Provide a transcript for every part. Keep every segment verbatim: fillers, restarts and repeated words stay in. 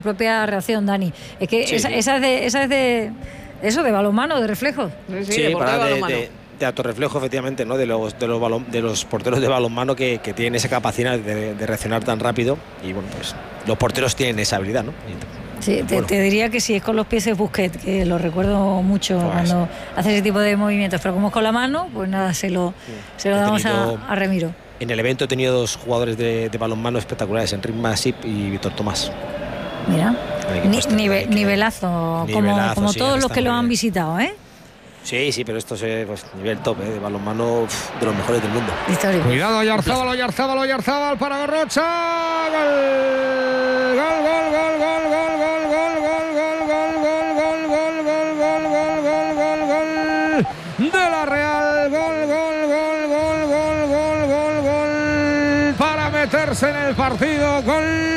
propia reacción, Dani. Es que sí, esa, sí. esa es de, esa es de eso, de balonmano, de reflejo. Sí, sí, de, para de, de, de autorreflejo, efectivamente, ¿no? De los de los, balon, de los porteros de balonmano que, que tienen esa capacidad de, de reaccionar tan rápido. Y bueno, pues los porteros tienen esa habilidad, ¿no? Y, sí, te, bueno. te diría que si es con los pies es Busquets, que lo recuerdo mucho pues, cuando hace ese tipo de movimientos, pero como es con la mano, pues nada, se lo, sí. se lo damos tenido, a, a Remiro. En el evento he tenido dos jugadores de, de balonmano espectaculares, Enric Masip y Víctor Tomás. Mira, Ni, nive, nivelazo, nivelazo, como, como sí, todos los que lo han visitado, ¿eh? Sí, sí, pero esto es pues, nivel top, ¿eh? De balonmano uf, de los mejores del mundo. Histórico. Cuidado, Oyarzábal, Oyarzábal, Oyarzábal para Gorrocha. Gol, gol, gol, gol, gol, gol, gol, gol, gol, gol, gol, gol, gol, gol, gol, gol, gol, gol, gol de la Real, gol, gol, gol, gol, gol, gol, gol, gol para meterse en el partido, gol.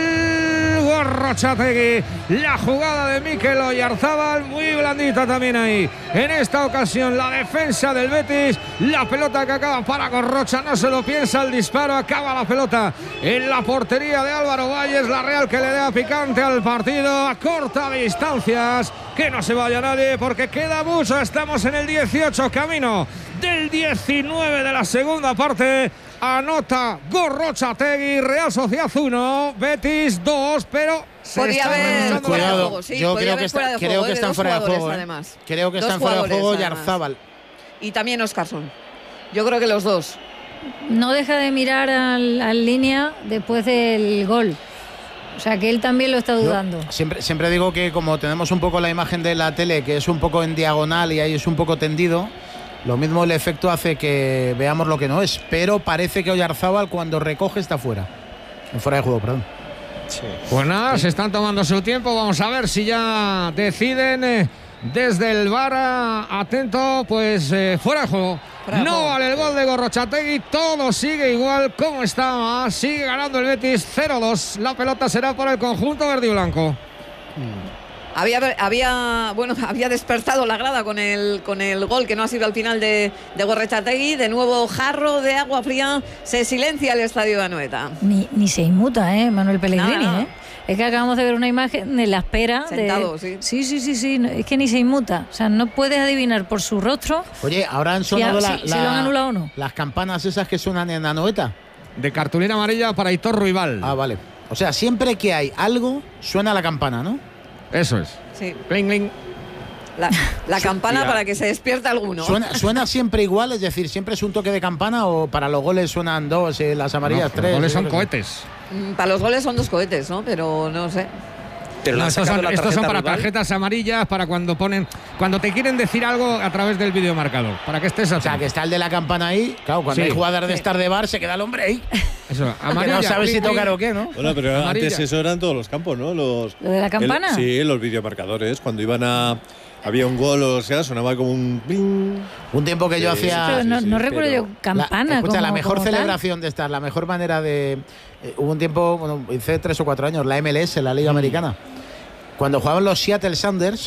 Gorrochategui, la jugada de Mikel Oyarzábal, muy blandita también ahí. En esta ocasión la defensa del Betis, la pelota que acaba para Gorrocha, no se lo piensa el disparo, acaba la pelota en la portería de Álvaro Valles, la Real que le da picante al partido, a corta distancias, que no se vaya nadie porque queda mucho, estamos en el dieciocho, camino del diecinueve de la segunda parte. Anota Gorrochategui, Real Sociedad uno, Betis dos, pero se podría haber fuera de juego, sí, yo creo que, está, creo juego, que están fuera de juego, ¿eh? Creo que dos están fuera de juego Oyarzábal y también Óscarson. Yo creo que los dos. No deja de mirar al, al línea después del gol. O sea, que él también lo está dudando. Yo siempre, siempre digo que como tenemos un poco la imagen de la tele, que es un poco en diagonal y ahí es un poco tendido, lo mismo el efecto hace que veamos lo que no es, pero parece que Oyarzábal cuando recoge está fuera. En fuera de juego, perdón. Sí. Pues nada, se están tomando su tiempo. Vamos a ver si ya deciden eh, desde el V A R. Atento, pues eh, fuera de juego. Fuera de no juego. Vale el gol de Gorrochategui. Todo sigue igual como estaba. Sigue ganando el Betis cero dos. La pelota será por el conjunto verde y blanco. Hmm. Había, había, bueno, había despertado la grada con el, con el gol que no ha sido al final de, de Gorrochategui. De nuevo jarro de agua fría. Se silencia el estadio de Anoeta. Ni, ni se inmuta, ¿eh? Manuel Pellegrini, no, no. ¿eh? Es que acabamos de ver una imagen de la espera. Sentado, de... sí. Sí, sí, sí, sí. Es que ni se inmuta. O sea, no puedes adivinar por su rostro. Oye, ahora han sonado si, la, si, la, si lo han anulado o no. Las campanas esas que suenan en Anoeta. De cartulina amarilla para Aitor Ruibal. Ah, vale. O sea, siempre que hay algo, suena la campana, ¿no? Eso es. Sí. Bling, bling. La, la campana sí, para que se despierte alguno. ¿Suena, ¿Suena siempre igual? Es decir, ¿siempre es un toque de campana o para los goles suenan dos, eh, las amarillas no, tres? Los goles son cohetes. Mm, para los goles son dos cohetes, ¿no? Pero no sé. Pero no, estos son, estos son para rival. Tarjetas amarillas, para cuando ponen, cuando te quieren decir algo a través del videomarcador, para que estés atento. O sea, que está el de la campana ahí, claro, cuando sí. hay jugadores de estar de bar, se queda el hombre ahí. Eso, amarilla, que no sabes si tocar o qué, ¿no? Bueno, pero amarilla. Antes eso eran todos los campos, ¿no? Los, ¿Lo de la campana? El, sí, los videomarcadores, cuando iban a... Había un gol, o sea, sonaba como un... Bling. Un tiempo que yo sí, hacía... Sí, pero no, sí, no sí, recuerdo pero... yo campana. La, escucha, como, la mejor como celebración tal. de estar, la mejor manera de... Eh, hubo un tiempo, bueno, hice tres o cuatro años, la M L S, la Liga mm. Americana. Cuando jugaban los Seattle Sounders,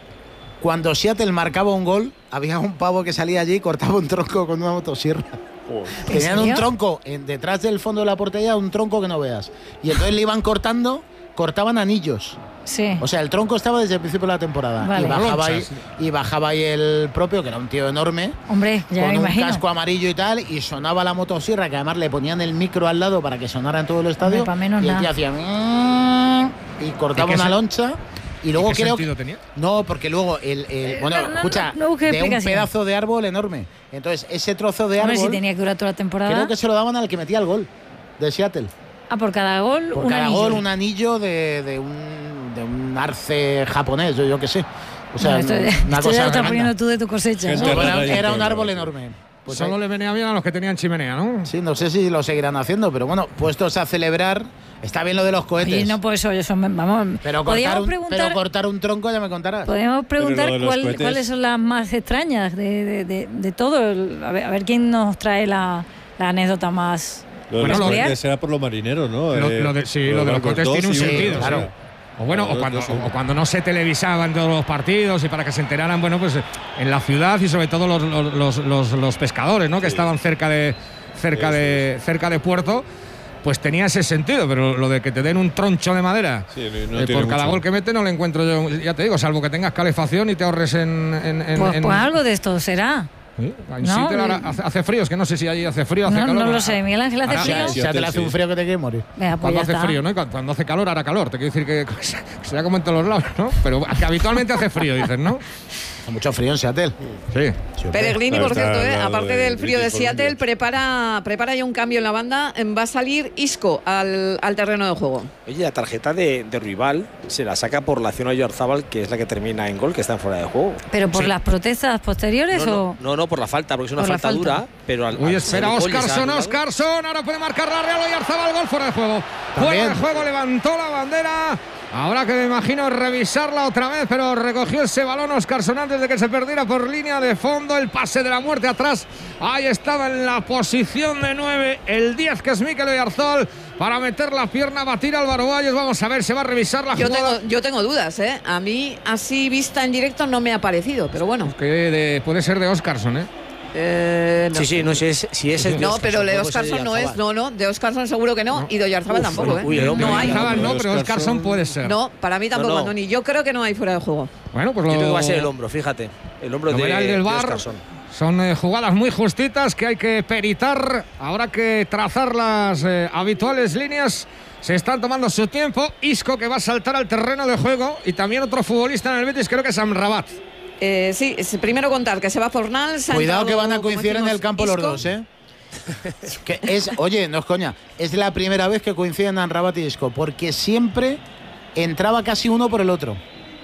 cuando Seattle marcaba un gol, había un pavo que salía allí y cortaba un tronco con una motosierra. Oh. Tenían un tronco en, detrás del fondo de la portería, un tronco que no veas. Y entonces le iban cortando, cortaban anillos. Sí. O sea, el tronco estaba desde el principio de la temporada. Vale. Y, bajaba ahí, y bajaba ahí el propio, que era un tío enorme. Hombre, ya con me un imagino. casco amarillo y tal, y sonaba la motosierra, que además le ponían el micro al lado para que sonara en todo el estadio. Hombre, menos y el tío hacía... y cortaba una loncha. Y luego ¿Qué creo sentido tenía? No, porque luego el, el bueno, no, no, escucha, no, no de un pedazo de árbol enorme. Entonces, ese trozo de árbol. Hombre, si tenía que durar toda la temporada. Creo que se lo daban al que metía el gol de Seattle. Ah, por cada gol por un cada anillo. gol un anillo de, de un de un arce japonés, yo, yo qué sé. O sea, no, esto, una esto cosa ya lo estás poniendo tú de tu cosecha, ¿no? Era, era un árbol enorme. Pues solo ahí le venía bien a los que tenían chimenea, ¿no? Sí, no sé si lo seguirán haciendo, pero bueno, puestos a celebrar, está bien lo de los cohetes. Sí, no, pues eso, eso vamos. Pero cortar, un, preguntar, pero cortar un tronco ya me contarás. Podríamos preguntar cuál, cuáles son las más extrañas de, de, de, de todo. A ver, a ver quién nos trae la, la anécdota más. Lo de los cohetes será por los marineros, ¿no? Lo, lo de, sí, lo, lo de los cohetes tiene un sentido, claro. Sí. O bueno, o cuando, o cuando no se televisaban todos los partidos y para que se enteraran, bueno, pues en la ciudad y sobre todo los, los, los, los pescadores, ¿no? Sí. Que estaban cerca de cerca de cerca de puerto. pues tenía ese sentido, pero lo de que te den un troncho de madera sí, no eh, por cada mucho. gol que mete no le encuentro yo, ya te digo, salvo que tengas calefacción y te ahorres en... en, en Pues, en, pues algo de esto será. ¿sí? En No, Seattle ahora hace, hace frío, es que no sé si allí hace frío, hace No, calor. no lo sé, Miguel Ángel, ¿hace Ahora- frío? sí, Ya te le hace sí. un frío que te quiere morir. Venga, pues Cuando ya hace está. frío, ¿no? Y cu- cuando hace calor, hará calor. Te quiero decir que, que sea como en todos los lados, ¿no? Pero que habitualmente hace frío, dices, ¿no? Hace mucho frío en Seattle. Sí. Peregrini, Claro, por está cierto, al eh, lado aparte de del frío de British Seattle, Columbia. prepara, prepara ya un cambio en la banda. Va a salir Isco al, al terreno de juego. Oye, la tarjeta de, de rival se la saca por la acción a Oyarzábal, que es la que termina en gol, que está en fuera de juego. ¿Pero por Sí. las protestas posteriores No, o...? no, no, no, por la falta, porque es una Por la falta, falta. dura, pero al, Uy, al espera, ser gol les ha Óscarson, anulado. Óscarson. Ahora puede marcar la Real Oyarzábal, gol fuera de juego. Fuera También. de juego, levantó la bandera. Habrá que, me imagino, revisarla otra vez, pero recogió ese balón Óscarson antes de que se perdiera por línea de fondo. El pase de la muerte atrás. Ahí estaba en la posición de nueve. El diez, que es Mikel Oyarzabal, para meter la pierna, batir a Álvaro Valles. Vamos a ver, se va a revisar la Yo jugada. tengo, yo tengo dudas, ¿eh? A mí, así vista en directo, no me ha parecido, pero bueno. Que de- puede ser de Óscarson, ¿eh? Eh, no. Sí, sí, no sé si es, si es el de No, Óscarson, pero de tampoco es el Oscarson no es. Oyarzábal. No, no, de Oscarson seguro que no. Y de Oyarzabal Uf, tampoco, ¿eh? uy, el hombre no de hay. Oyarzábal no, pero Óscarson- Óscarson puede ser. No, para mí tampoco, No, no. Andoni. Yo creo que no hay fuera de juego. Bueno, pues lo, Yo creo que va a ser el hombro, fíjate. El hombro lo de, verá el del de V A R. Óscarson. Son eh, jugadas muy justitas que hay que peritar. Habrá que trazar las eh, habituales líneas. Se están tomando su tiempo. Isco, que va a saltar al terreno de juego. Y también otro futbolista en el Betis, creo que es Amrabat. Eh, sí, es- primero contar que se va Fornals. ha Cuidado entrado, que van a como coincidir en decimos, el campo los Isco. dos, ¿eh? Que es, oye, no es coña, es la primera vez que coinciden Amrabat y Isco, porque siempre entraba casi uno por el otro.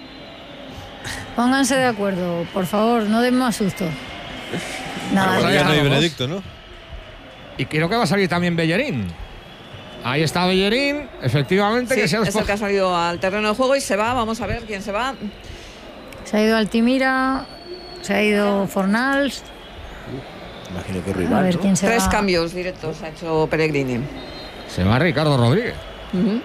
Pónganse de acuerdo, por favor, no den más susto. Nada, Pues ahí ya. Ya no hay estamos. Benedicto, ¿no? Y creo que va a salir también Bellerín. Ahí está Bellerín, efectivamente. Sí, que se ha es el que ha salido al terreno de juego y se va. Vamos a ver quién se va. Se ha ido Altimira, se ha ido Fornals. Imagino que A rival. ver ¿no? quién se Tres va. cambios directos ha hecho Peregrini. Se va Ricardo Rodríguez. Ujú.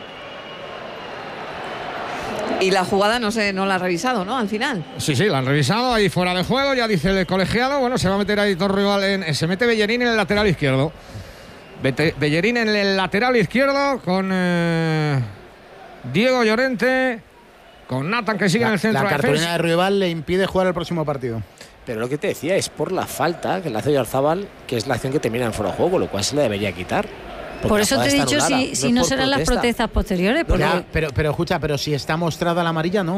Y la jugada no sé, no la ha revisado, ¿no? Al final. Sí, sí, la han revisado, ahí fuera de juego, ya dice el colegiado. Bueno, se va a meter ahí todo rival en, se mete Bellerín en el lateral izquierdo. Bete- Bellerín en el lateral izquierdo con eh, Diego Llorente, con Nathan, que sigue en La, el centro la de cartulina defensa. de rival le impide jugar el próximo partido. Pero lo que te decía es por la falta que le hace Oyarzábal, que es la acción que termina en fuera de juego, lo cual se le debería quitar. Porque Por la eso te he jugada está dicho anulada, si, si es no por serán las protesta. protestas posteriores. Porque Ya, pero, pero escucha, pero si está mostrada la amarilla, no.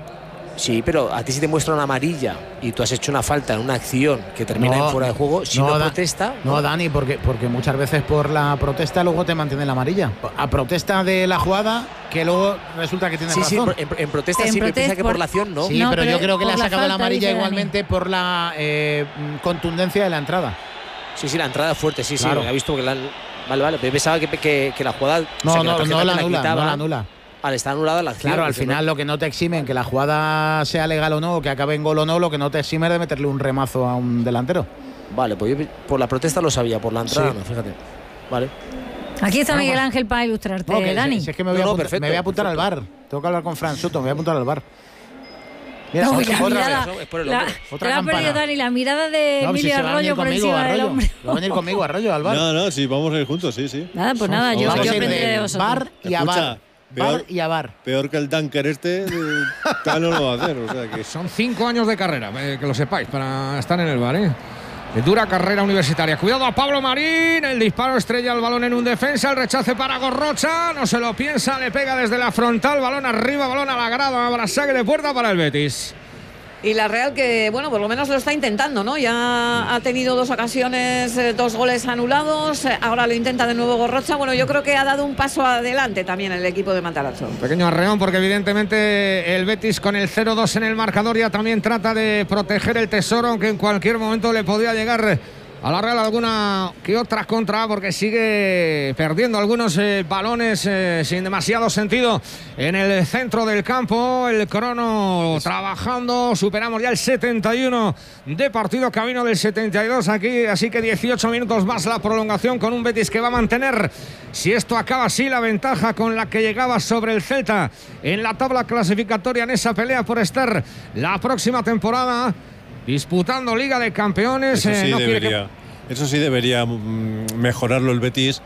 Sí, pero a ti si te muestra una amarilla y tú has hecho una falta en una acción que termina No, en fuera de juego, si no, Da- protesta. No, Dani, porque, porque muchas veces por la protesta luego te mantiene la amarilla. A protesta de la jugada, que luego resulta que tienes Sí, sí, razón. en, en protesta En sí, pero protesta piensa que por por- la acción no. Sí, No, pero, pero yo creo que le ha por la sacado la falta, amarilla dice Dani. igualmente por la eh, contundencia de la entrada. Sí, sí, la entrada es fuerte, sí, Claro. sí. Ha visto que la han- Vale, vale, pero yo pensaba que, que, que la jugada. No, o sea, que no, tarjeta no que la anula, quitaba, no la anula. Al estar anulada la acción. Claro, al dice, final no. lo que no te exime en que la jugada sea legal o no, o que acabe en gol o no, lo que no te exime es de meterle un remazo a un delantero. Vale, pues yo por la protesta lo sabía, por la entrada Sí. no, fíjate. Vale. aquí está Bueno, Miguel pues- Ángel para ilustrarte, No, que- Dani. si es que me voy, No, a, no, apuntar, perfecto, me voy a apuntar al perfecto. bar. Tengo que hablar con Fran Soto, me voy a apuntar al bar. Mira, No, otra, la otra mirada, vez. es por el la, hombre. Otra te la ha campana. perdido Dani, la mirada de No, si Emilio se va a venir Arroyo por conmigo, encima del Arroyo. hombre. Va a venir conmigo, Arroyo, al bar. No, no, sí, vamos a ir juntos, sí, sí. Nada, pues nada, yo, Vamos yo a ir aprenderé de de vosotros. bar y a Escucha, bar. peor- Bar y a bar. Peor que el Dunker este, eh, tal no lo va a hacer. O sea que Son cinco años de carrera, eh, que lo sepáis, para estar en el bar, ¿eh? De dura carrera universitaria. Cuidado a Pablo Marín. El disparo estrella el balón en un defensa. El rechace para Gorrocha. No se lo piensa. Le pega desde la frontal. Balón arriba, balón a la grada. Habrá saque de puerta para el Betis. Y la Real que, bueno, por lo menos lo está intentando, ¿no? Ya ha tenido dos ocasiones, eh, dos goles anulados. eh, Ahora lo intenta de nuevo Gorrocha. Bueno, yo creo que ha dado un paso adelante también el equipo de Matarazzo. Pequeño arreón porque evidentemente el Betis con el cero dos en el marcador ya también trata de proteger el tesoro, aunque en cualquier momento le podría llegar a la Real alguna que otra contra, porque sigue perdiendo algunos eh, balones eh, sin demasiado sentido en el centro del campo. El crono trabajando, superamos ya el setenta y uno de partido, camino del setenta y dos aquí, así que dieciocho minutos más la prolongación, con un Betis que va a mantener, si esto acaba así, la ventaja con la que llegaba sobre el Celta en la tabla clasificatoria, en esa pelea por estar la próxima temporada disputando Liga de Campeones. eso sí eh, no quiere debería, que- eso sí debería mm, mejorarlo el Betis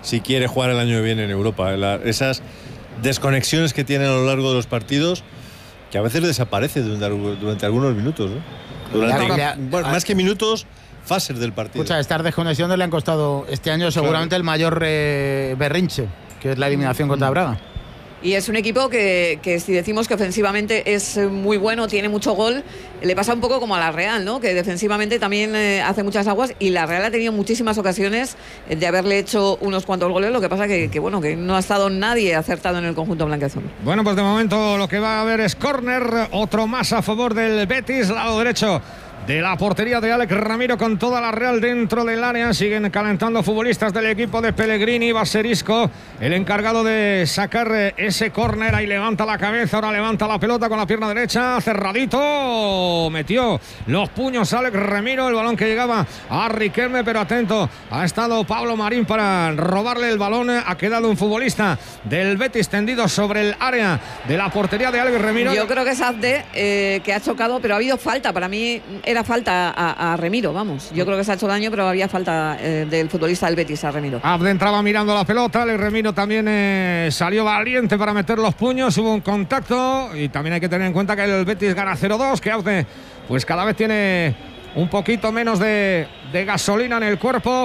si quiere jugar el año que viene en Europa. La, esas desconexiones que tiene a lo largo de los partidos, que a veces desaparece durante, durante algunos minutos, ¿no? Durante, Ya, ya, bueno, más que minutos, fases del partido. Escucha, estas desconexiones le han costado este año seguramente claro. el mayor eh, berrinche, que es la eliminación contra Braga. Y es un equipo que, que si decimos que ofensivamente es muy bueno, tiene mucho gol, le pasa un poco como a la Real, ¿no? Que defensivamente también eh, hace muchas aguas, y la Real ha tenido muchísimas ocasiones de haberle hecho unos cuantos goles, lo que pasa que, que bueno, que no ha estado nadie acertado en el conjunto blanquiazul. Bueno, pues de momento lo que va a haber es córner, otro más a favor del Betis, lado derecho de la portería de Alex Ramiro, con toda la Real dentro del área. Siguen calentando futbolistas del equipo de Pellegrini. Baserisco, el encargado de sacar ese córner. Ahí levanta la cabeza, ahora levanta la pelota con la pierna derecha, cerradito, metió los puños Alex Ramiro, el balón que llegaba a Riquelme, pero atento, ha estado Pablo Marín para robarle el balón. Ha quedado un futbolista del Betis tendido sobre el área de la portería de Alex Ramiro. Yo creo que es Abde eh, que ha chocado, pero ha habido falta. Para mí era falta a, a Remiro, vamos. Yo creo que se ha hecho daño, pero había falta eh, del futbolista del Betis a Remiro. Abde entraba mirando la pelota, el Remiro también eh, salió valiente para meter los puños, hubo un contacto, y también hay que tener en cuenta que el Betis gana cero dos, que Abde pues cada vez tiene un poquito menos de, de gasolina en el cuerpo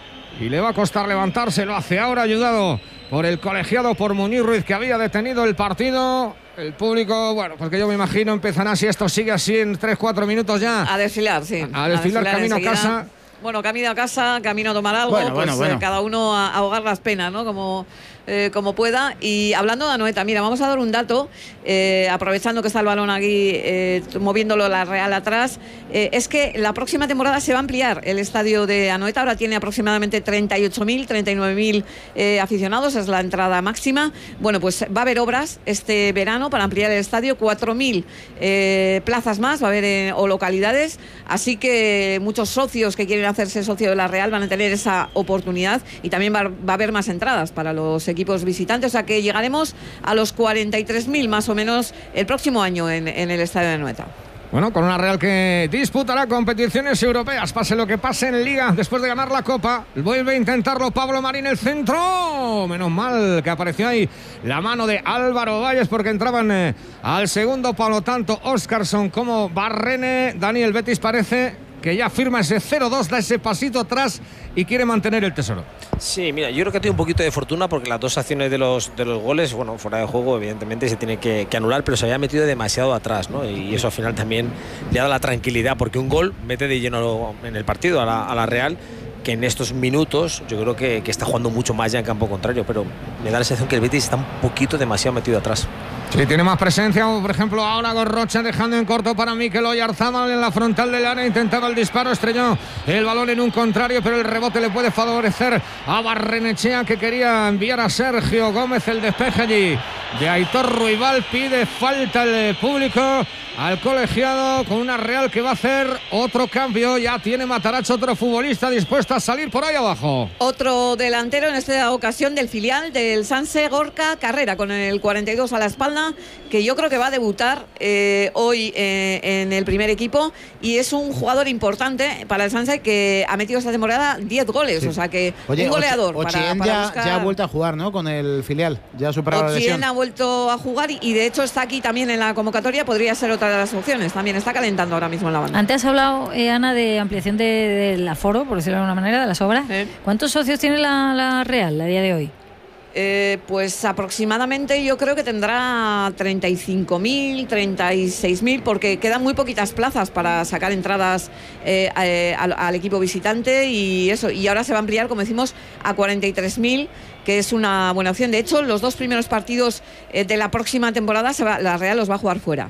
y le va a costar levantarse. Lo hace ahora, ayudado por el colegiado, por Muñiz Ruiz, que había detenido el partido. El público, bueno, porque yo me imagino empezará, si esto sigue así en tres cuatro minutos ya. A desfilar, sí. A, a desfilar, desfilar camino enseguida. A casa. Bueno, camino a casa, camino a tomar algo, bueno, pues bueno, bueno. Eh, cada uno a, a ahogar las penas, ¿no? Como, eh, como pueda. Y hablando de Anoeta, mira, vamos a dar un dato, eh, aprovechando que está el balón aquí, eh, moviéndolo la Real atrás, eh, es que la próxima temporada se va a ampliar el estadio de Anoeta. Ahora tiene aproximadamente treinta y ocho mil, treinta y nueve mil eh, aficionados, es la entrada máxima. Bueno, pues va a haber obras este verano para ampliar el estadio, cuatro mil eh, plazas más va a haber eh, o localidades, así que muchos socios que quieren hacerse socio de la Real van a tener esa oportunidad, y también va, va a haber más entradas para los equipos visitantes, o sea que llegaremos a los cuarenta y tres mil más o menos el próximo año en, en el estadio de Anoeta. Bueno, con una Real que disputará competiciones europeas, pase lo que pase en Liga, después de ganar la Copa. Vuelve a intentarlo Pablo Marín, el centro. Menos mal que apareció ahí la mano de Álvaro Valles, porque entraban eh, al segundo palo tanto Óscarson como Barrene. Daniel Betis parece que ya firma ese cero dos, da ese pasito atrás y quiere mantener el tesoro. Sí, mira, yo creo que tiene un poquito de fortuna, porque las dos acciones de los, de los goles, bueno, fuera de juego, evidentemente se tiene que, que anular, pero se había metido demasiado atrás, ¿no? Y eso al final también le da la tranquilidad, porque un gol mete de lleno en el partido a la, a la Real, que en estos minutos yo creo que, que está jugando mucho más ya en campo contrario, pero me da la sensación que el Betis está un poquito demasiado metido atrás. Sí, tiene más presencia, por ejemplo ahora Gorrocha dejando en corto para Mikel Oyarzabal en la frontal del área, intentaba el disparo, estrelló el balón en un contrario, pero el rebote le puede favorecer a Barrenechea, que quería enviar a Sergio Gómez. El despeje allí de Aitor Ruibal, pide falta el público al colegiado, con una Real que va a hacer otro cambio. Ya tiene Matarazzo otro futbolista dispuesto a salir por ahí abajo. Otro delantero, en esta ocasión del filial del Sanse, Gorka Carrera, con el cuarenta y dos a la espalda, que yo creo que va a debutar eh, hoy eh, en el primer equipo, y es un jugador importante para el Sanse, que ha metido esta temporada diez goles, sí. O sea que Oye, un goleador. Ochien para, para ya, buscar... ya ha vuelto a jugar, ¿no? Con el filial, ya ha superado la lesión. Ochien ha vuelto a jugar y, y de hecho está aquí también en la convocatoria, podría ser otra de las opciones, también está calentando ahora mismo en la banda. Antes has hablado, eh, Ana, de ampliación del de aforo, por decirlo de alguna manera, de las obras. ¿Eh? ¿Cuántos socios tiene la, la Real a día de hoy? Eh, pues aproximadamente yo creo que tendrá treinta y cinco mil, treinta y seis mil, porque quedan muy poquitas plazas para sacar entradas eh, eh, al, al equipo visitante, y eso, y ahora se va a ampliar, como decimos, a cuarenta y tres mil, que es una buena opción. De hecho, los dos primeros partidos eh, de la próxima temporada se va, la Real los va a jugar fuera.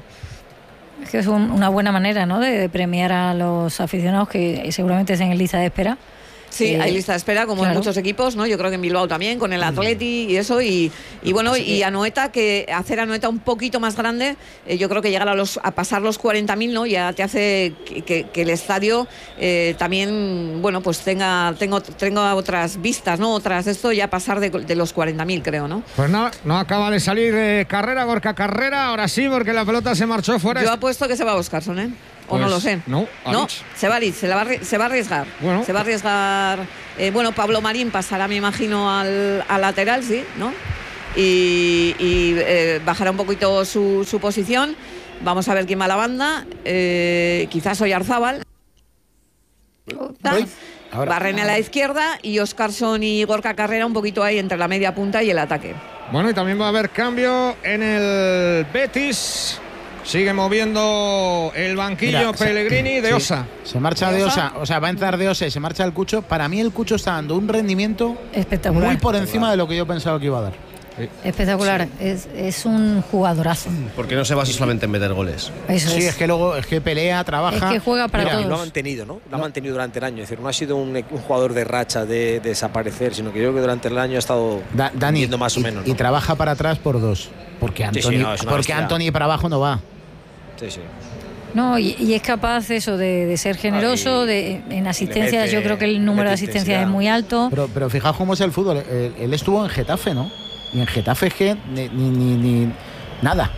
Es que es un, una buena manera, ¿no?, de, de premiar a los aficionados, que seguramente estén en lista de espera. Sí, eh, hay lista de espera, como claro. en muchos equipos, ¿no? Yo creo que en Bilbao también, con el Atleti y eso, y, y bueno, Así y que... Anoeta, que hacer Anoeta un poquito más grande, eh, yo creo que llegar a los a pasar los cuarenta mil, ¿no? Ya te hace que, que, que el estadio eh, también, bueno, pues tenga, tengo, tenga otras vistas, ¿no? Otras, esto ya pasar de, de los cuarenta mil, creo, ¿no? Pues no, no acaba de salir eh, Carrera, Gorka Carrera, ahora sí, porque la pelota se marchó fuera. Yo apuesto que se va a Óscarson, ¿eh? o no lo sé. No, no se va a, se, la va, a, se va a arriesgar. Bueno. Se va a arriesgar. Eh, bueno, Pablo Marín pasará, me imagino, al, al lateral, sí, ¿no? Y, y eh, bajará un poquito su, su posición. Vamos a ver quién va a la banda. Eh, quizás Oyarzábal. Barrena a la izquierda y Óscarson y Gorka Carrera un poquito ahí entre la media punta y el ataque. Bueno, y también va a haber cambio en el Betis. Sigue moviendo el banquillo. Mira, Pellegrini se, de Osa. Sí, se marcha de Osa, o sea, va a entrar de Osa y se marcha el Cucho. Para mí el Cucho está dando un rendimiento espectacular, muy por encima de lo que yo pensaba que iba a dar. Sí. Espectacular, sí. es, es un jugadorazo. Porque no se basa solamente en meter goles. Eso sí, es. es que luego es que pelea, trabaja. Es que juega para Mira, todos. Lo ha mantenido, ¿no? Lo ha mantenido durante el año. Es decir, no ha sido un, un jugador de racha, de, de desaparecer, sino que yo creo que durante el año ha estado da, Dani, viendo más o y, menos. ¿no? Y trabaja para atrás por dos. Porque Anthony, sí, sí, no, porque Anthony para abajo no va. Sí, sí. No, y, y es capaz eso de, de ser generoso, ah, y, de, en asistencias. Mete, yo creo que el número de asistencias es muy alto. Pero, pero fijaos cómo es el fútbol. Él, él estuvo en Getafe, ¿no? Y en Getafe es que ni, ni, ni, ni nada.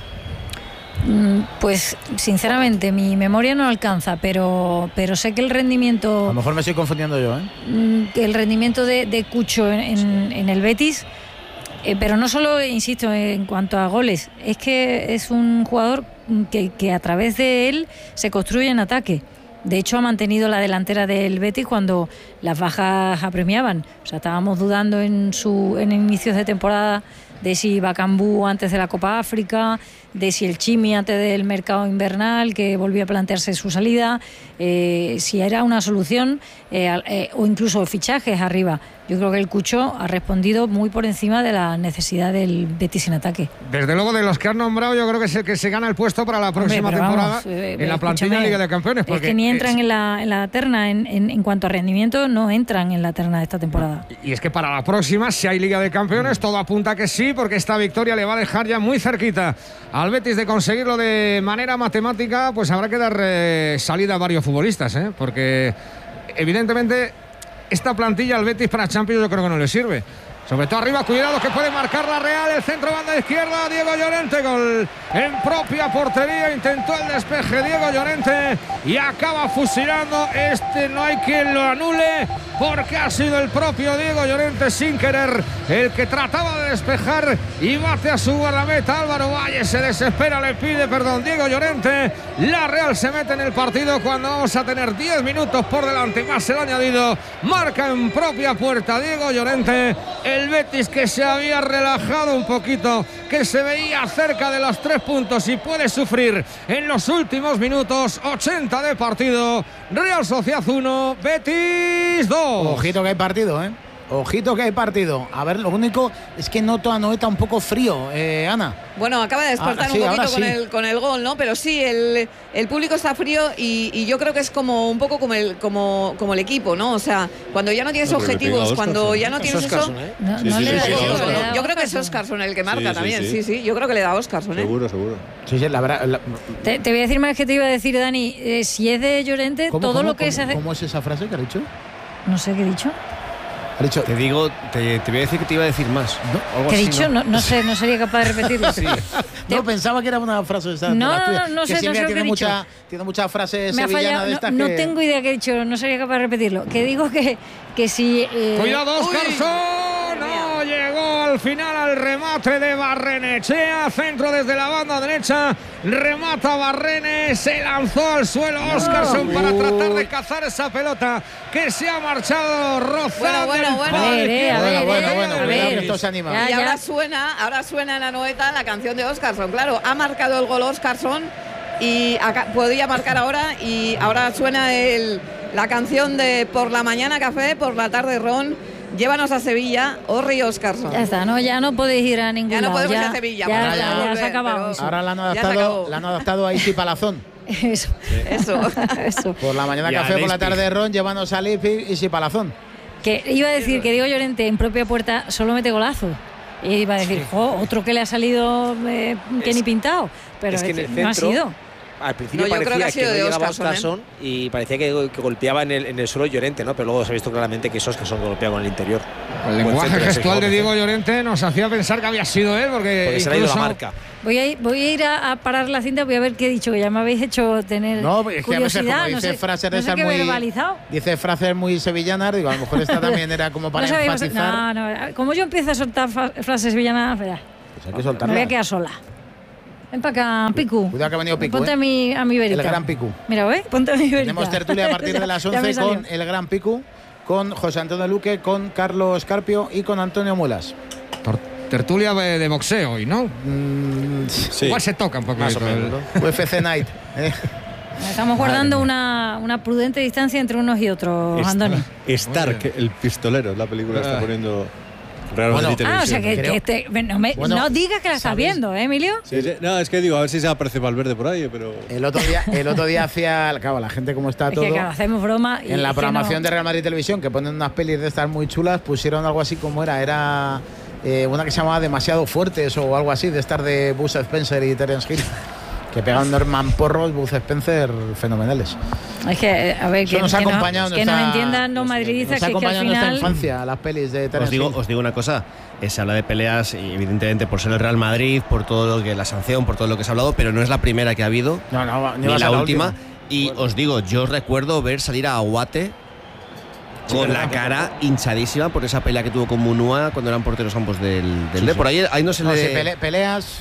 Pues sinceramente mi memoria no alcanza, pero pero sé que el rendimiento, a lo mejor me estoy confundiendo yo, ¿eh? El rendimiento de, de Cucho en, en, en el Betis, eh, pero no solo, insisto, en cuanto a goles, es que es un jugador que, que a través de él se construye en ataque. De hecho, ha mantenido la delantera del Betis cuando las bajas apremiaban. O sea, estábamos dudando en su en inicios de temporada de si Bakambu antes de la Copa África, de si el Chimi antes del mercado invernal, que volvía a plantearse su salida, eh, si era una solución, eh, eh, o incluso fichajes arriba. Yo creo que el Cucho ha respondido muy por encima de la necesidad del Betis en ataque. Desde luego, de los que has nombrado, yo creo que es el que se gana el puesto para la próxima Hombre, temporada vamos, eh, en la plantilla de Liga de Campeones. Porque es que ni entran es... en, la, en la terna, en, en, en cuanto a rendimiento, no entran en la terna de esta temporada. Y es que para la próxima, si hay Liga de Campeones, todo apunta que sí, porque esta victoria le va a dejar ya muy cerquita al Betis de conseguirlo de manera matemática. Pues habrá que dar eh, salida a varios futbolistas, ¿eh? Porque evidentemente esta plantilla al Betis para Champions yo creo que no le sirve. Sobre todo arriba, cuidado que puede marcar la Real, el centro banda izquierda, Diego Llorente, gol en propia portería, intentó el despeje Diego Llorente y acaba fusilando. Este no hay quien lo anule porque ha sido el propio Diego Llorente sin querer el que trataba de despejar y bate a su guardameta. Álvaro Valle se desespera, le pide perdón Diego Llorente. La Real se mete en el partido cuando vamos a tener diez minutos por delante, más el añadido. Marca en propia puerta Diego Llorente. El Betis que se había relajado un poquito, que se veía cerca de los tres puntos y puede sufrir en los últimos minutos. Ochenta de partido. Real Sociedad uno, Betis dos. Ojito que hay partido, ¿eh? Ojito que hay partido. A ver, lo único es que noto a Noeta un poco frío, eh, Ana. Bueno, acaba de despertar ah, sí, un poquito con, sí. el, con el gol, ¿no? Pero sí, el, el público está frío y, y yo creo que es como un poco como el, como, como el equipo, ¿no? O sea, cuando ya no tienes no, objetivos, cuando ya no tienes eso... ¿eh? No, sí, no sí, le sí, da sí, sí, sí, yo creo que es Óscarson el que marca sí, también, sí sí. sí, sí. Yo creo que le da a Óscarson, ¿eh? Seguro, seguro. Sí, sí, la verdad... La... Te, te voy a decir más que te iba a decir, Dani. Eh, si es de Llorente, todo cómo, lo que cómo, se hace... ¿Cómo es esa frase que ha dicho? No sé qué he dicho. Dicho, te digo, te, te voy a decir que te iba a decir más. ¿No? ¿Qué he dicho? ¿no? No, no sé, no sería capaz de repetirlo. Sí. No, pensaba que era una frase esa. No, no, no, no sé, no sé tiene lo que he mucha, dicho. Tiene muchas frases Me sevillanas de estas no, que... no tengo idea que he dicho, no sería capaz de repetirlo. Que digo que, que si... Eh... ¡Cuidado, Óscarson! No llegó al final al remate de Barrenechea. Centro desde la banda derecha. Remata Barrene. Se lanzó al suelo Óscarson para tratar de cazar esa pelota que se ha marchado rozando. Bueno, bueno, bueno. A ver, eh, a ver, bueno, eh, bueno, a bueno. ver. Esto se anima. Ya, y ahora suena, ahora suena en la noeta la canción de Óscarson. Claro, ha marcado el gol Óscarson y acá, podía marcar ahora y ahora suena el, la canción de Por la mañana café, por la tarde ron. Llévanos a Sevilla, Orri Óscarson. Ya está, no, ya no podéis ir a ningún lado. Ya no podemos ya, ir a Sevilla. Ya, ya, ya, ya se ha acabado. Ahora la han adaptado, la han adaptado a Isi Palazón. Eso, eso, eso. Por la mañana café, por la tarde ron, llévanos a Isi Palazón. Que iba a decir que Diego Llorente en propia puerta solo mete golazo. Y iba a decir, jo, otro que le ha salido eh, que es, ni pintado. Pero es que en el no centro, ha sido. al principio No, yo creo que parecía ha que, sido no de llegaba Óscarson, ¿eh? Óscarson y parecía que, que golpeaba en el, en el suelo Llorente, ¿no? Pero luego se ha visto claramente que es Óscarson que golpea con el interior. El Buen lenguaje centro de gestual de Sergio Diego Gómez, ¿eh? Llorente nos hacía pensar que había sido él, porque, Porque se le ha ido la incluso- marca. Voy a ir, voy a, ir a, a parar la cinta, voy a ver qué he dicho, que ya me habéis hecho tener No, es que a veces, curiosidad. como no dice sé, frases no sé esas qué he muy. verbalizado. Dice frases muy sevillanas, digo, a lo mejor esta también era como para No sabíamos- enfatizar. no, no, como yo empiezo a soltar fa- frases villanas, verás, Pues hay que me soltarlas. voy a quedar sola. Ven para acá, Picu. Cuidado que ha venido Picu, Ponte ¿eh? a mi, a mi verita. El gran Picu. Mira, ¿ves? Ponte a mi verita. Tenemos tertulia a partir de las Ya me once salió. con el gran Picu, con José Antonio Luque, con Carlos Carpio y con Antonio Muelas. Tor- Tertulia de, de boxeo hoy, ¿no? Mm, Sí. Igual se toca un poquito. Más o menos, el- U F C Night. ¿eh? Estamos guardando una, una prudente distancia entre unos y otros, Andoni. Stark, el pistolero, la película está Ah. poniendo Real Bueno, Madrid Ah, o sea Televisión. que, Creo- que te- no, me- Bueno, no digas que la estás ¿sabéis? viendo, ¿eh, Emilio? Sí, sí. No, es que digo, a ver si se aparece Valverde por ahí, pero... El otro día, el otro día hacía, claro, la gente como está Es todo. que claro, hacemos broma. Y En la es que programación no- de Real Madrid Televisión, que ponen unas pelis de estas muy chulas, pusieron algo así como era, era eh, una que se llamaba Demasiado Fuertes o algo así, de estar de Buzz Spencer y Terence Hill, que pegaban Norman Porros, Buzz Spencer, fenomenales. Es que, a ver, Eso que, nos ha que no- acompañado que nos nuestra- entiendan los nos- madridistas nos ha que, que al acompañado en nuestra final. infancia las pelis de Terence Os digo, Hill. os digo una cosa, eh, se habla de peleas, y evidentemente por ser el Real Madrid, por todo lo que la sanción, por todo lo que se ha hablado, pero no es la primera que ha habido, No, no, ni va a la, ser última. Y os digo, yo recuerdo ver salir a Aguate con la cara hinchadísima por esa pelea que tuvo con Munúa cuando eran porteros ambos del, del Sí, D. sí. Por ahí, ahí no se No, le... si pele- peleas,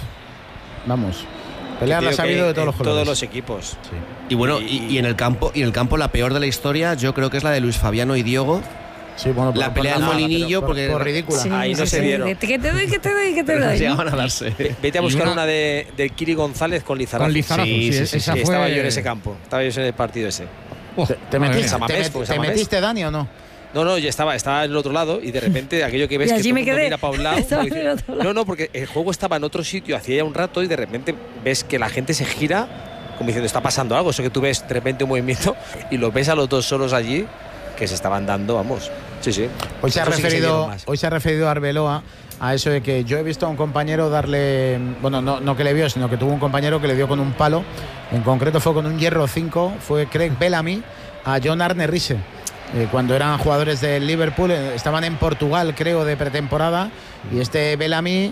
vamos, peleas Digo las ha que habido de todos en los colores. todos los equipos. Y bueno, Y- y, y en el campo, y en el campo la peor de la historia, yo creo que es la de Luis Fabiano y Diego. Sí, bueno, la pelea del nada, Molinillo, pero porque- por ridícula. Sí, Ahí no sí, se sí, dieron. Que que te doy, que te doy, que te Pero no doy. llegaban a darse. Vete a Y buscar una- una, de, de Kiri González con Lizarazo. Con Lizarazo, Sí, sí, sí, sí, esa Sí, fue... estaba yo en ese campo. Estaba yo en el partido ese. Oh, ¿Te, te madre metiste, mía. Samamés, te met- fue te Samamés. metiste, Dani, o no? No, no, yo estaba, estaba en el otro lado y de repente aquello que ves Y que allí todo me el mundo quedé. mira para un lado. Estaba como en dice- el otro lado. no, no, porque el juego estaba en otro sitio hacía ya un rato y de repente ves que la gente se gira como diciendo está pasando algo. Eso que tú ves de repente un movimiento y los ves a los dos solos allí que se estaban dando, vamos. Sí, sí. Hoy se ha Eso sí que se referido, dieron más. hoy se ha referido Arbeloa a eso de que yo he visto a un compañero darle, bueno, no, no que le vio, sino que tuvo un compañero que le dio con un palo, en concreto fue con un hierro cinco, fue Craig Bellamy a John Arne Riise. Eh, cuando eran jugadores del Liverpool, eh, estaban en Portugal, creo, de pretemporada, y este Bellamy,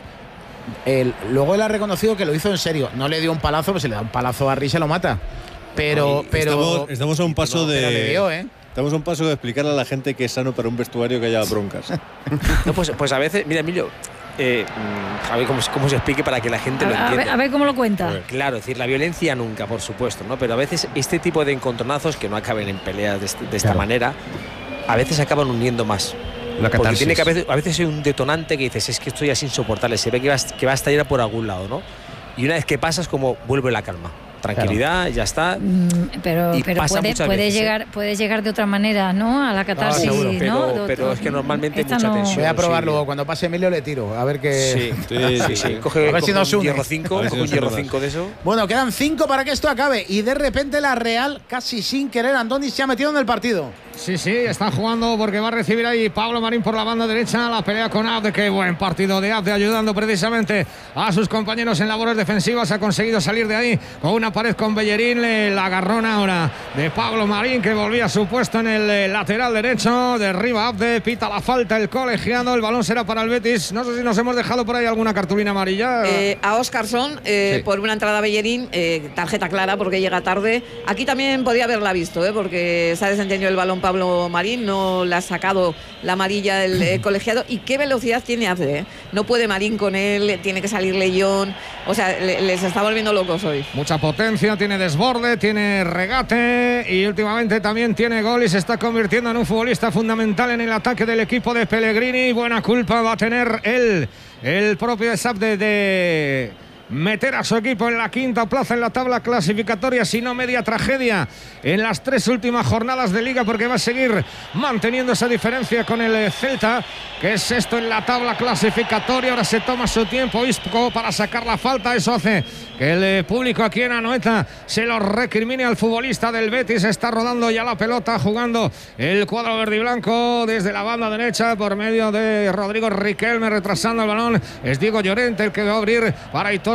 él- luego él ha reconocido que lo hizo en serio. No le dio un palazo, pues si le da un palazo a Riise lo mata. Pero, Y pero, estamos, estamos a un paso pero le de... dio, ¿eh? Estamos a un paso de explicarle a la gente que es sano para un vestuario que haya broncas. No, pues, pues a veces, mira, Emilio, eh, mm, a ver cómo, se- cómo se explique para que la gente lo A, a ver, entienda. a ver cómo lo cuenta. A ver. Claro, es decir, la violencia nunca, por supuesto, ¿no? Pero a veces este tipo de encontronazos que no acaben en peleas de, este- de esta Claro. manera, a veces acaban uniendo más. Una Porque catarsis. tiene que a veces, a veces hay un detonante que dices, es que esto ya es insoportable, se ve que va, a- que va a estallar por algún lado, ¿no? Y una vez que pasas, como vuelve la calma. Tranquilidad, ya está. Mm, Pero, Y pero pasa puede, muchas puede, veces, ¿eh? llegar, puede llegar de otra manera, ¿no? A la catarsis, seguro, ¿no? pero- Do- pero do- es que normalmente hay esta mucha no- tensión. Voy a probar sí. luego, cuando pase Emilio le tiro, a ver qué... Sí, Sí, sí, sí. sí. Coge, A ver si coge nos un une. hierro cinco, A ver si coge un nos hierro une. cinco de eso. Bueno, quedan cinco para que esto acabe y de repente la Real, casi sin querer, Andoni se ha metido en el partido. Sí, sí, están jugando porque va a recibir ahí Pablo Marín por la banda derecha. La pelea con Abde, qué buen partido de Abde, ayudando precisamente a sus compañeros en labores defensivas. Ha conseguido salir de ahí con una pared con Bellerín. Le- La agarrón ahora de Pablo Marín, que volvía a su puesto en el eh, lateral derecho. Derriba Abde, pita la falta el colegiado. El balón será para el Betis. No sé si nos hemos dejado por ahí alguna cartulina amarilla. Eh, a Óscarson eh, Sí. por una entrada a Bellerín, eh, tarjeta clara porque llega tarde. Aquí también podía haberla visto, eh, porque se ha desentendido el balón Pablo Marín, no le ha sacado la amarilla el eh, colegiado. Y qué velocidad tiene Abde, eh. No puede Marín con él, tiene que salir Leyón. O sea, le- les está volviendo locos hoy. Mucha potencia, tiene desborde, tiene regate y últimamente también tiene gol y se está convirtiendo en un futbolista fundamental en el ataque del equipo de Pellegrini. Buena culpa va a tener él, el propio Sabde, de meter a su equipo en la quinta plaza en la tabla clasificatoria, si no media tragedia en las tres últimas jornadas de Liga, porque va a seguir manteniendo esa diferencia con el Celta, que es esto en la tabla clasificatoria. Ahora se toma su tiempo Isco para sacar la falta. Eso hace que el eh, público aquí en Anoeta se lo recrimine al futbolista del Betis. Está rodando ya la pelota, jugando el cuadro verde y blanco desde la banda derecha por medio de Rodrigo Riquelme, retrasando el balón. Es Diego Llorente el que va a abrir para Aitor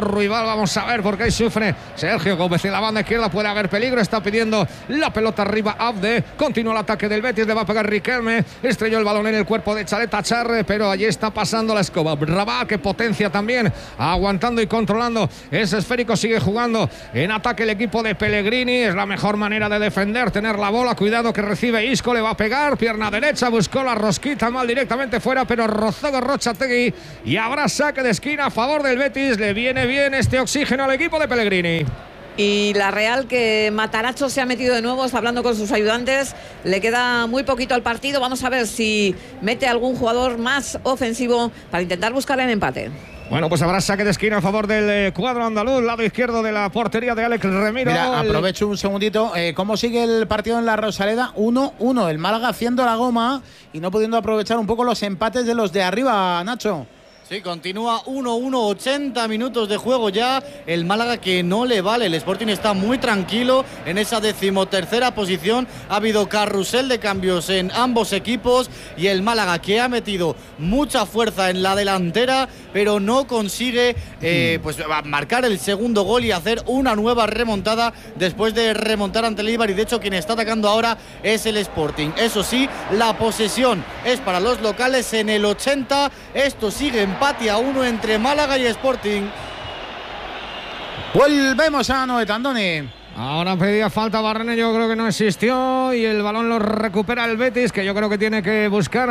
Aitor Ruibal. Vamos a ver por qué ahí sufre Sergio Gómez. En la banda izquierda puede haber peligro. Está pidiendo la pelota arriba Abde. Continúa el ataque del Betis. Le va a pegar Riquelme. Estrelló el balón en el cuerpo de Chaleta Charre, pero allí está pasando la escoba. Rabat, que potencia también, aguantando y controlando ese esférico. Sigue jugando en ataque el equipo de Pellegrini. Es la mejor manera de defender, tener la bola. Cuidado que recibe Isco. Le va a pegar. Pierna derecha. Buscó la rosquita mal directamente fuera, pero rozó Gorrochategui. Y habrá saque de esquina a favor del Betis. Le viene bien este oxígeno al equipo de Pellegrini. Y la Real, que Mataracho se ha metido de nuevo, está hablando con sus ayudantes, le queda muy poquito al partido. Vamos a ver si mete algún jugador más ofensivo para intentar buscar el empate. Bueno, pues habrá saque de esquina a favor del cuadro andaluz, lado izquierdo de la portería de Alex Remiro. Mira, aprovecho un segundito. Eh, ¿Cómo sigue el partido en la Rosaleda? uno uno. El Málaga haciendo la goma y no pudiendo aprovechar un poco los empates de los de arriba, Nacho. Sí, continúa uno uno, ochenta minutos de juego ya. El Málaga que no le vale. El Sporting está muy tranquilo en esa decimotercera posición. Ha habido carrusel de cambios en ambos equipos y el Málaga, que ha metido mucha fuerza en la delantera, pero no consigue eh, pues marcar el segundo gol y hacer una nueva remontada después de remontar ante el Eibar. Y de hecho quien está atacando ahora es el Sporting. Eso sí, la posesión es para los locales en el ochenta. Esto sigue en empate a uno entre Málaga y Sporting. Volvemos a Anoeta, Andoni. Ahora pedía falta Barrene, yo creo que no existió, y el balón lo recupera el Betis, que yo creo que tiene que buscar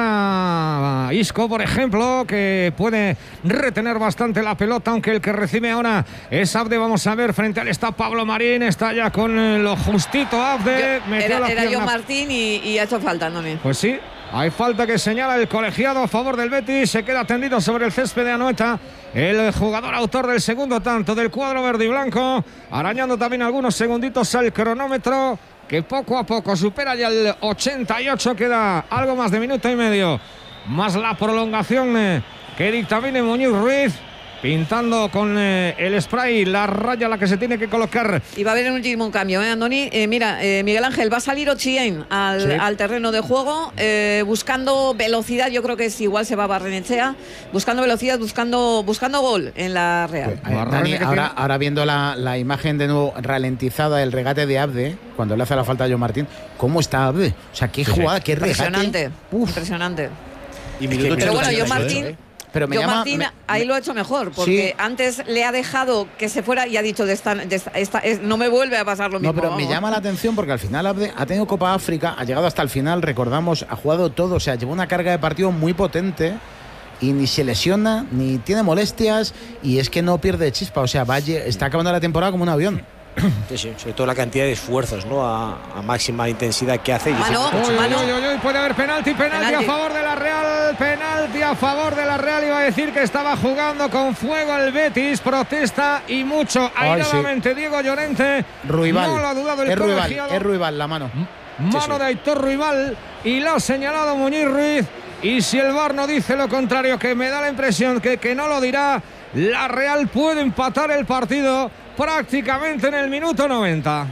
a Isco, por ejemplo, que puede retener bastante la pelota, aunque el que recibe ahora es Abde. Vamos a ver, frente al está Pablo Marín, está ya con lo justito Abde. Yo, era era yo Martín y, y ha hecho falta, Andoni. Pues sí. Hay falta que señala el colegiado a favor del Betis. Se queda tendido sobre el césped de Anoeta el jugador autor del segundo tanto del cuadro verde y blanco, arañando también algunos segunditos al cronómetro, que poco a poco supera ya el ochenta y ocho. Queda algo más de minuto y medio, más la prolongación eh, que dictamine Muñiz Ruiz, pintando con eh, el spray la raya a la que se tiene que colocar. Y va a haber un último cambio, ¿eh, Andoni? Eh, mira, eh, Miguel Ángel, va a salir Ochien al, sí. al terreno de juego, eh, buscando velocidad. Yo creo que es igual, se va a Barrenechea, buscando velocidad, buscando buscando gol en la Real. Pues, eh, Dani, ahora, ahora viendo la, la imagen de nuevo ralentizada, el regate de Abde, cuando le hace la falta a John Martín, ¿cómo está Abde? O sea, qué sí, jugada, qué regate. Impresionante, Uf. impresionante. Y Pero bueno, John Martín... ¿eh? Pero me Yo llama, Martín me, ahí lo ha hecho mejor, porque sí. antes le ha dejado que se fuera y ha dicho de esta, de esta, esta es, no me vuelve a pasar lo mismo. No, pero vamos. me llama la atención porque al final Abde ha tenido Copa África, ha llegado hasta el final, recordamos, ha jugado todo, o sea, lleva una carga de partido muy potente y ni se lesiona, ni tiene molestias, y es que no pierde chispa, o sea, va, está acabando la temporada como un avión. Sí, sí, sobre todo la cantidad de esfuerzos, ¿no? A, a máxima intensidad que hace. Mano, uy, mano. Uy, uy, uy, puede haber penalti, penalti, penalti a favor de la Real, penalti a favor de la Real. Iba a decir que estaba jugando con fuego el Betis, protesta y mucho airadamente sí. Diego Llorente. Ruibal. No lo ha dudado el es Ruibal, colegiado. es Ruibal la mano. Mano sí, sí. de Aitor Ruibal y lo ha señalado Muñiz Ruiz. Y si el V A R no dice lo contrario, que me da la impresión que, que no lo dirá, la Real puede empatar el partido prácticamente en el minuto noventa.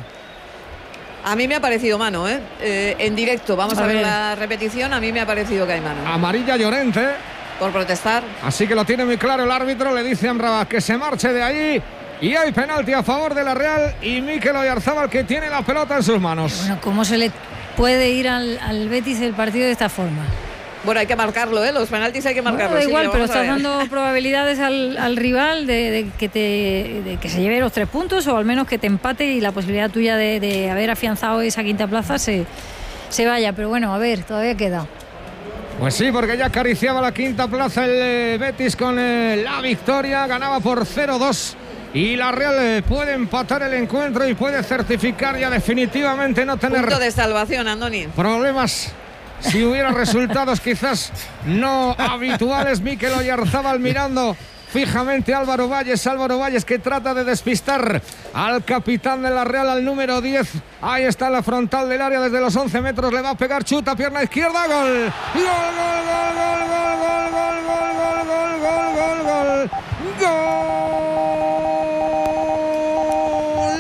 A mí me ha parecido mano, ¿eh? Eh, en directo, vamos a, a ver. ver la repetición. A mí me ha parecido que hay mano. Amarilla Llorente. Por protestar. Así que lo tiene muy claro el árbitro. Le dice a Amrabat que se marche de ahí. Y hay penalti a favor de la Real. Y Mikel Oyarzabal, que tiene la pelota en sus manos. Bueno, ¿cómo se le puede ir al, al Betis el partido de esta forma? Bueno, hay que marcarlo, ¿eh? Los penaltis hay que marcarlos. No, da igual, sí, pero estás dando probabilidades al, al rival de, de, que te, de que se lleve los tres puntos o al menos que te empate y la posibilidad tuya de, de haber afianzado esa quinta plaza se, se vaya. Pero bueno, a ver, todavía queda. Pues sí, porque ya acariciaba la quinta plaza el eh, Betis con eh, la victoria. Ganaba por cero dos. Y la Real eh, puede empatar el encuentro y puede certificar ya definitivamente no tener... Punto de salvación, Andoni. Problemas... Si hubiera resultados quizás no habituales. Mikel Oyarzabal mirando fijamente a Álvaro Valles. Álvaro Valles que trata de despistar al capitán de la Real, al número diez. Ahí está la frontal del área desde los once metros. Le va a pegar, chuta, pierna izquierda. Gol. Gol, gol, gol, gol, gol, gol, gol, gol, gol, gol, gol, gol, gol. Gol.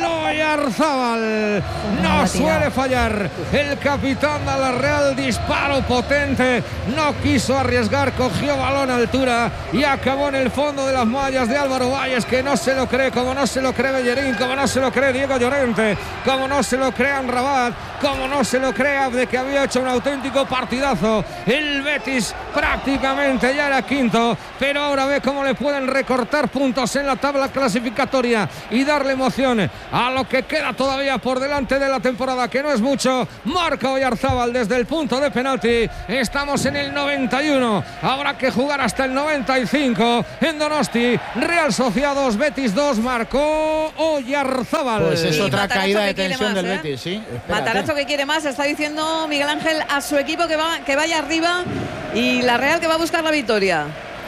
Oyarzábal. No suele fallar el capitán de la Real, disparo potente, no quiso arriesgar, cogió balón a altura y acabó en el fondo de las mallas de Álvaro Valles, que no se lo cree, como no se lo cree Bellerín, como no se lo cree Diego Llorente, como no se lo cree Amrabat, como no se lo crea de que había hecho un auténtico partidazo. El Betis prácticamente ya era quinto, pero ahora ve cómo le pueden recortar puntos en la tabla clasificatoria y darle emoción a lo que queda todavía por delante de la temporada, que no es mucho. Marca Oyarzábal desde el punto de penalti. Estamos en el noventa y uno, habrá que jugar hasta el noventa y cinco en Donosti. Real Sociedad dos, Betis dos, marcó Oyarzábal. Pues es otra Matarazo caída de que quiere tensión más, del ¿eh? Betis, sí. Espérate. Matarazo que quiere más, está diciendo Miguel Ángel a su equipo que, va, que vaya arriba, y la Real que va a buscar la victoria.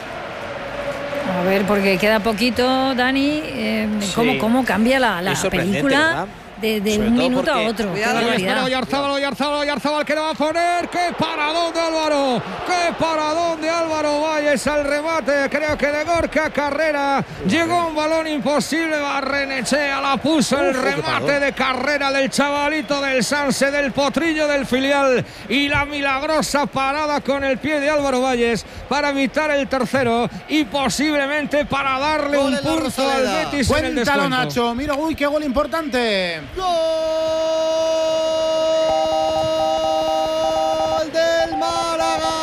A ver, porque queda poquito, Dani, eh, Sí. cómo, cómo cambia la, la Es sorprendente, película ¿verdad? de, de Sobre un todo minuto a porque- otro. Qué Cuidado, Ahí barbaridad. está Oyarzábal, Oyarzábal, Oyarzábal, que lo va a poner. ¡Qué paradón de Álvaro! ¡Qué paradón de Álvaro Valles al remate! Creo que de Gorka Carrera llegó un balón imposible. Barrenechea la puso. El Uf, qué remate paradón. de carrera del chavalito del Sanse, del potrillo del filial, y la milagrosa parada con el pie de Álvaro Valles para evitar el tercero y posiblemente para darle Gol un en la punto al Rosaleda. Betis en el Cuéntalo, descuento. Nacho. Mira, uy, qué gol importante. ¡Gol del Málaga!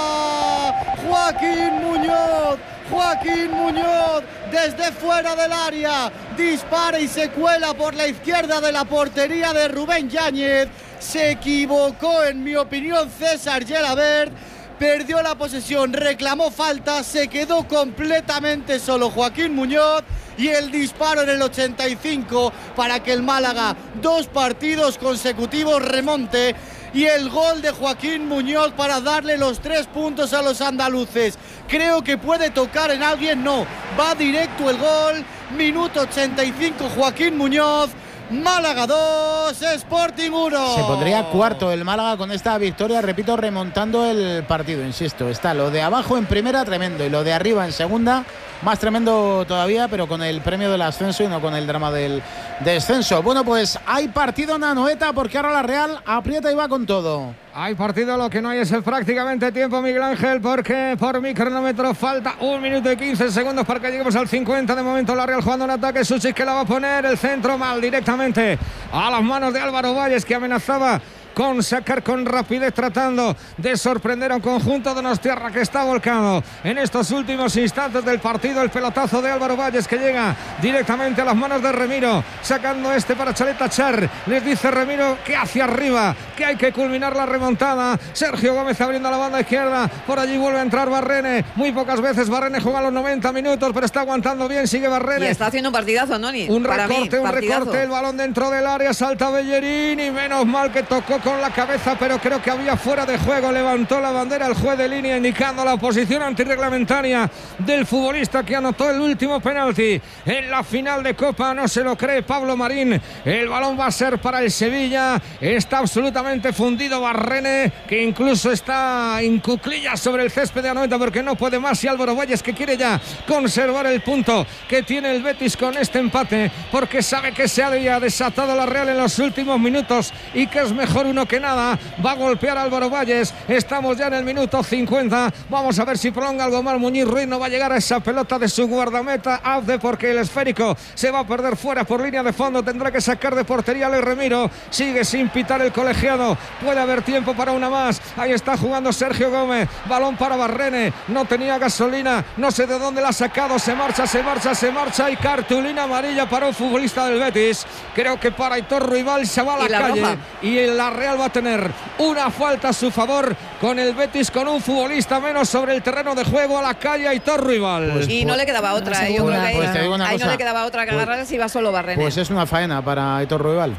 Joaquín Muñoz, Joaquín Muñoz, desde fuera del área, dispara y se cuela por la izquierda de la portería de Rubén Yáñez. Se equivocó, en mi opinión, César Gelabert. Perdió la posesión, reclamó falta, se quedó completamente solo Joaquín Muñoz, y el disparo en el ochenta y cinco para que el Málaga, dos partidos consecutivos, remonte, y el gol de Joaquín Muñoz para darle los tres puntos a los andaluces. Creo que puede tocar en alguien, no, va directo el gol. Minuto ochenta y cinco, Joaquín Muñoz. Málaga dos, Sporting uno. Se pondría cuarto el Málaga con esta victoria, repito, remontando el partido, insisto. Está lo de abajo en primera, tremendo, y lo de arriba en segunda, más tremendo todavía, pero con el premio del ascenso y no con el drama del descenso. Bueno, pues hay partido en Anoeta, porque ahora la Real aprieta y va con todo. Hay partido, lo que no hay es el prácticamente tiempo, Miguel Ángel, porque por mi cronómetro falta un minuto y quince segundos para que lleguemos al cincuenta. De momento la Real jugando un ataque, Suchis que la va a poner, el centro mal directamente a las manos de Álvaro Valles, que amenazaba con sacar con rapidez, tratando de sorprender a un conjunto de Donostiarra que está volcado en estos últimos instantes del partido. El pelotazo de Álvaro Valles que llega directamente a las manos de Remiro, sacando este para Chaleta Char. Les dice Remiro que hacia arriba, que hay que culminar la remontada. Sergio Gómez abriendo la banda izquierda, por allí vuelve a entrar Barrene. Muy pocas veces Barrene juega los noventa minutos, pero está aguantando bien, sigue Barrene. Y está haciendo un partidazo, Noni. Un Para recorte, mí, un partidazo. recorte, el balón dentro del área, salta Bellerín y menos mal que tocó con la cabeza, pero creo que había fuera de juego. Levantó la bandera el juez de línea indicando la posición antirreglamentaria del futbolista que anotó el último penalti en la final de Copa. No se lo cree Pablo Marín. El balón va a ser para el Sevilla. Está absolutamente fundido Barrene, que incluso está en cuclillas sobre el césped de Anoeta porque no puede más, y Álvaro Valles que quiere ya conservar el punto que tiene el Betis con este empate, porque sabe que se había desatado la Real en los últimos minutos y que es mejor uno que nada. Va a golpear Álvaro Valles. Estamos ya en el minuto cincuenta. Vamos a ver si prolonga algo más Muñiz Ruiz. No va a llegar a esa pelota de su guardameta Abde, porque el esférico se va a perder fuera por línea de fondo. Tendrá que sacar de portería Ale Remiro. Sigue sin pitar el colegiado. Puede haber tiempo para una más. Ahí está jugando Sergio Gómez. Balón para Barrene. No tenía gasolina. No sé de dónde la ha sacado. Se marcha, se marcha, se marcha. Y cartulina amarilla para un futbolista del Betis. Creo que para Aitor Ruibal se va a la, Y la calle. roja. Y la Real va a tener una falta a su favor con el Betis, con un futbolista menos sobre el terreno de juego. A la calle Aitor Ruibal. Pues, Y no le quedaba otra, ¿eh? Yo una- creo que ahí, pues te digo una ahí no cosa. le quedaba otra que Pues- agarrar si iba solo Barrene. Pues es una faena para Aitor Ruibal,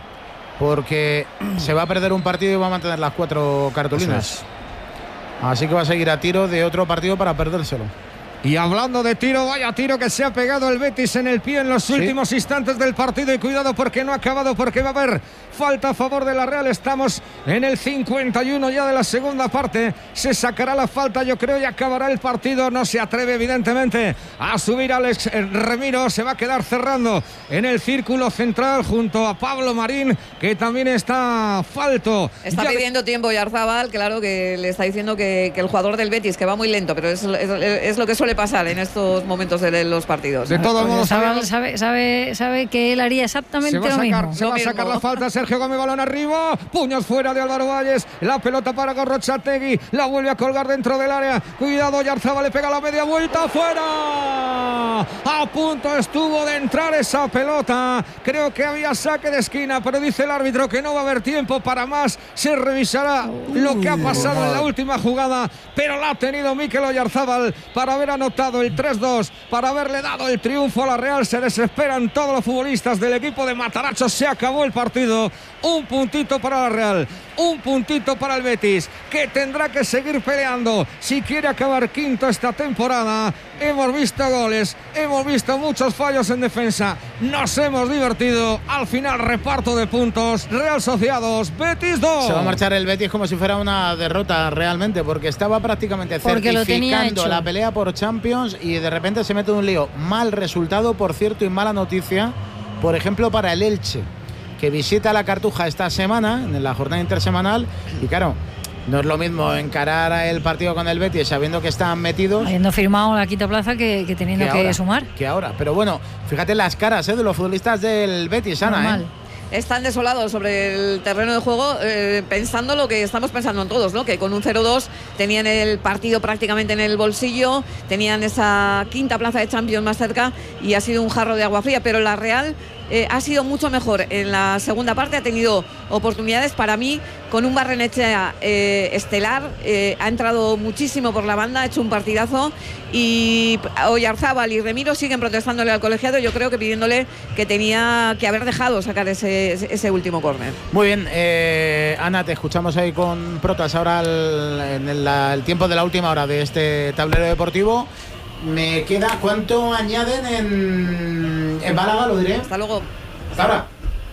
porque se va a perder un partido y va a mantener las cuatro cartulinas. Así que va a seguir a tiro de otro partido para perdérselo. Y hablando de tiro, vaya tiro que se ha pegado el Betis en el pie en los sí. últimos instantes del partido. Y cuidado porque no ha acabado, porque va a haber falta a favor de la Real. Estamos en el cincuenta y uno ya de la segunda parte. Se sacará la falta, yo creo, y acabará el partido. No se atreve, evidentemente, a subir Alex Remiro. Se va a quedar cerrando en el círculo central junto a Pablo Marín, que también está falto. Está ya pidiendo tiempo Oyarzabal, claro, que le está diciendo que, que el jugador del Betis, que va muy lento, pero es, es, es lo que suele pasar en estos momentos de los partidos. De todos modos, sabe, sabe, sabe, sabe que él haría exactamente lo sacar, mismo. Se lo va mismo. a sacar la falta. Sergio Gómez, balón arriba. Puños fuera de Álvaro Valles. La pelota para Gorrochategui. La vuelve a colgar dentro del área. Cuidado, Oyarzabal le pega la media vuelta. ¡Fuera! A punto estuvo de entrar esa pelota. Creo que había saque de esquina, pero dice el árbitro que no va a haber tiempo para más. Se revisará lo que ha pasado en la última jugada, pero la ha tenido Mikel Oyarzabal para haber anotado el tres dos, para haberle dado el triunfo a la Real. Se desesperan todos los futbolistas del equipo de Mataracho. Se acabó el partido. Un puntito para la Real, un puntito para el Betis, que tendrá que seguir peleando si quiere acabar quinto esta temporada. Hemos visto goles, hemos visto muchos fallos en defensa, nos hemos divertido. Al final, reparto de puntos. Real Sociedad dos, Betis dos. Se va a marchar el Betis como si fuera una derrota realmente, porque estaba prácticamente porque certificando la pelea por Champions y de repente se mete en un lío. Mal resultado, por cierto, y mala noticia, por ejemplo, para el Elche, que visita la Cartuja esta semana, en la jornada intersemanal, y claro, no es lo mismo encarar el partido con el Betis sabiendo que están metidos, habiendo firmado la quinta plaza, que, que teniendo que, que, ahora, sumar. Que ahora, pero bueno, fíjate las caras ¿eh? de los futbolistas del Betis, Ana. Normal. ¿eh? Están desolados sobre el terreno de juego, eh, pensando lo que estamos pensando en todos, ¿no? Que con un cero dos tenían el partido prácticamente en el bolsillo, tenían esa quinta plaza de Champions más cerca y ha sido un jarro de agua fría, pero la Real eh, ha sido mucho mejor en la segunda parte, ha tenido oportunidades. Para mí, con un Barrenechea eh, estelar, eh, ha entrado muchísimo por la banda, ha hecho un partidazo, y Oyarzabal y Remiro siguen protestándole al colegiado, yo creo que pidiéndole que tenía que haber dejado sacar ese, ese último córner. Muy bien, eh, Ana, te escuchamos ahí con Protas ahora el, en el, la, el tiempo de la última hora de este tablero deportivo. Me queda, ¿cuánto añaden en, en Málaga? Lo diré. Hasta luego. Hasta ahora.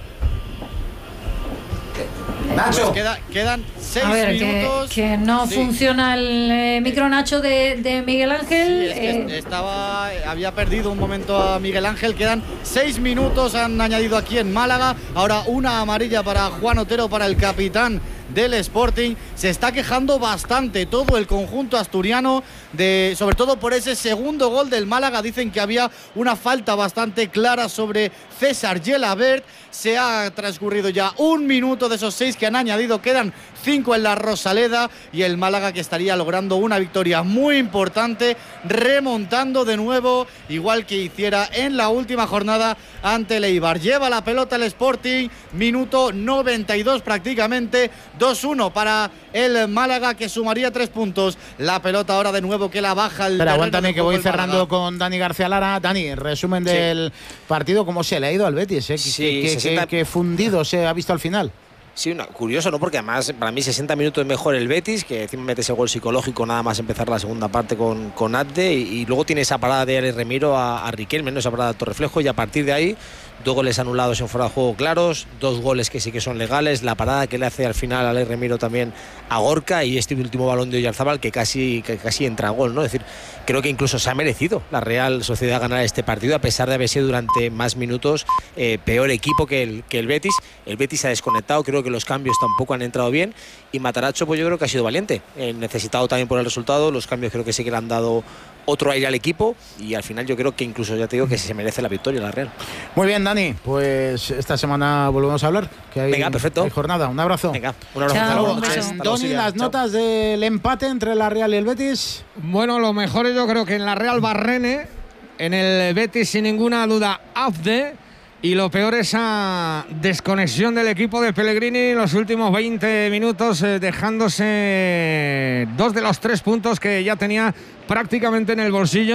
Nacho. Pues queda, quedan seis a ver, minutos. Que, que no sí. funciona el eh, micro Nacho de, de Miguel Ángel. Sí, es que eh, estaba, había perdido un momento a Miguel Ángel. Quedan seis minutos, han añadido aquí en Málaga. Ahora una amarilla para Juan Otero, para el capitán del Sporting. Se está quejando bastante todo el conjunto asturiano, de, sobre todo por ese segundo gol del Málaga. Dicen que había una falta bastante clara sobre César Gelabert. Se ha transcurrido ya un minuto de esos seis que han añadido, quedan cinco en la Rosaleda, y el Málaga que estaría logrando una victoria muy importante, remontando de nuevo, igual que hiciera en la última jornada ante el Eibar. Lleva la pelota el Sporting, minuto noventa y dos prácticamente, dos uno para el Málaga, que sumaría tres puntos. La pelota ahora de nuevo que la baja el Pero aguántame que voy cerrando Málaga. Con Dani García Lara. Dani, resumen Sí. del partido, ¿cómo se le ha ido al Betis? ¿eh? Sí, que, que, sesenta que, que fundido se ha visto al final. Sí, una, curioso, ¿no? Porque además para mí sesenta minutos mejor el Betis, que encima mete ese gol psicológico nada más empezar la segunda parte con, con Adde, y, y luego tiene esa parada de Alex Remiro a, a Riquelme, ¿no? Esa parada de alto reflejo, y a partir de ahí dos goles anulados en fuera de juego claros, dos goles que sí que son legales, la parada que le hace al final a Alex Remiro también a Gorka, y este último balón de Oyarzabal que casi, que casi entra a gol, ¿no? Es decir, creo que incluso se ha merecido la Real Sociedad ganar este partido, a pesar de haber sido durante más minutos eh, peor equipo que el, que el Betis. El Betis se ha desconectado, creo que los cambios tampoco han entrado bien, y Mataracho pues yo creo que ha sido valiente, eh, necesitado también por el resultado. Los cambios creo que sí que le han dado otro aire al equipo, y al final yo creo que incluso, ya te digo, que se merece la victoria la Real. Muy bien, Dani, pues esta semana volvemos a hablar, que hay, Venga, perfecto. hay jornada. Un abrazo. Venga, un abrazo. Chao, Hasta luego. un beso. Hasta luego, Doni, Silvia. las Chao. notas del empate entre la Real y el Betis. Bueno, lo mejor es, yo creo que en la Real Barrene, en el Betis sin ninguna duda Afde, y lo peor esa desconexión del equipo de Pellegrini en los últimos veinte minutos, eh, dejándose dos de los tres puntos que ya tenía prácticamente en el bolsillo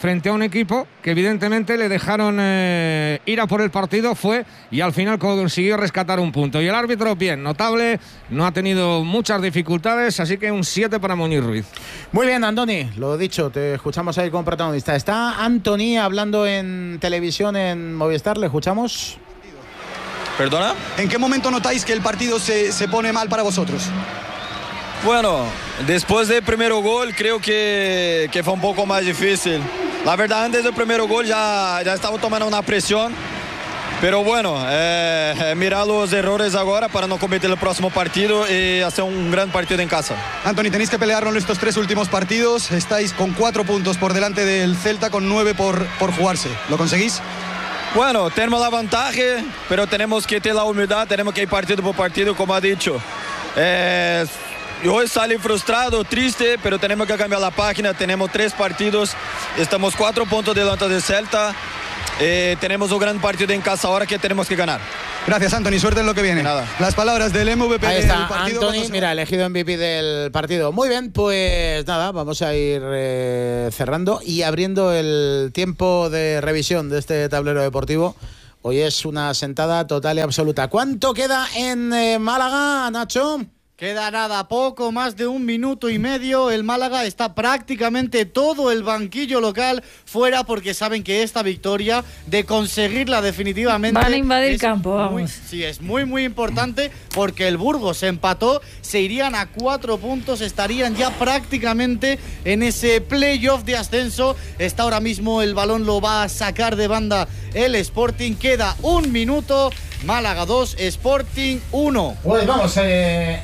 frente a un equipo que evidentemente le dejaron eh, ir a por el partido, fue y al final consiguió rescatar un punto. Y el árbitro, bien, notable, no ha tenido muchas dificultades, así que un siete para Muñiz Ruiz. Muy bien, Andoni, lo dicho, te escuchamos ahí como protagonista. Está Antoni hablando en televisión en Movistar, ¿le escuchamos? ¿Perdona? ¿En qué momento notáis que el partido se, se pone mal para vosotros? Bueno, después del primer gol creo que, que fue un poco más difícil. La verdad, antes del primer gol ya, ya estaba tomando una presión. Pero bueno, eh, mirar los errores ahora para no cometer el próximo partido y hacer un gran partido en casa. Antoni, tenéis que pelearlo en estos tres últimos partidos. Estáis con cuatro puntos por delante del Celta, con nueve por, por jugarse. ¿Lo conseguís? Bueno, tenemos la ventaja, pero tenemos que tener la humildad, tenemos que ir partido por partido, como ha dicho. Eh, hoy salí frustrado, triste, pero tenemos que cambiar la página. Tenemos tres partidos, estamos cuatro puntos delante del Celta. Eh, tenemos un gran partido en casa ahora que tenemos que ganar. Gracias, Antoni, suerte en lo que viene. Nada. Las palabras del M V P Ahí del está, partido. Antoni, mira, elegido M V P del partido. Muy bien, pues nada, vamos a ir eh, cerrando y abriendo el tiempo de revisión de este tablero deportivo. Hoy es una sentada total y absoluta. ¿Cuánto queda en eh, Málaga, Nacho? Queda nada, poco más de un minuto y medio. El Málaga está prácticamente todo el banquillo local fuera porque saben que esta victoria, de conseguirla definitivamente, van a invadir es campo, vamos. Muy, sí, es muy muy importante porque el Burgos empató, se irían a cuatro puntos, estarían ya prácticamente en ese playoff de ascenso. Está ahora mismo, el balón lo va a sacar de banda el Sporting. Queda un minuto. Málaga dos, Sporting uno. Pues vamos, eh...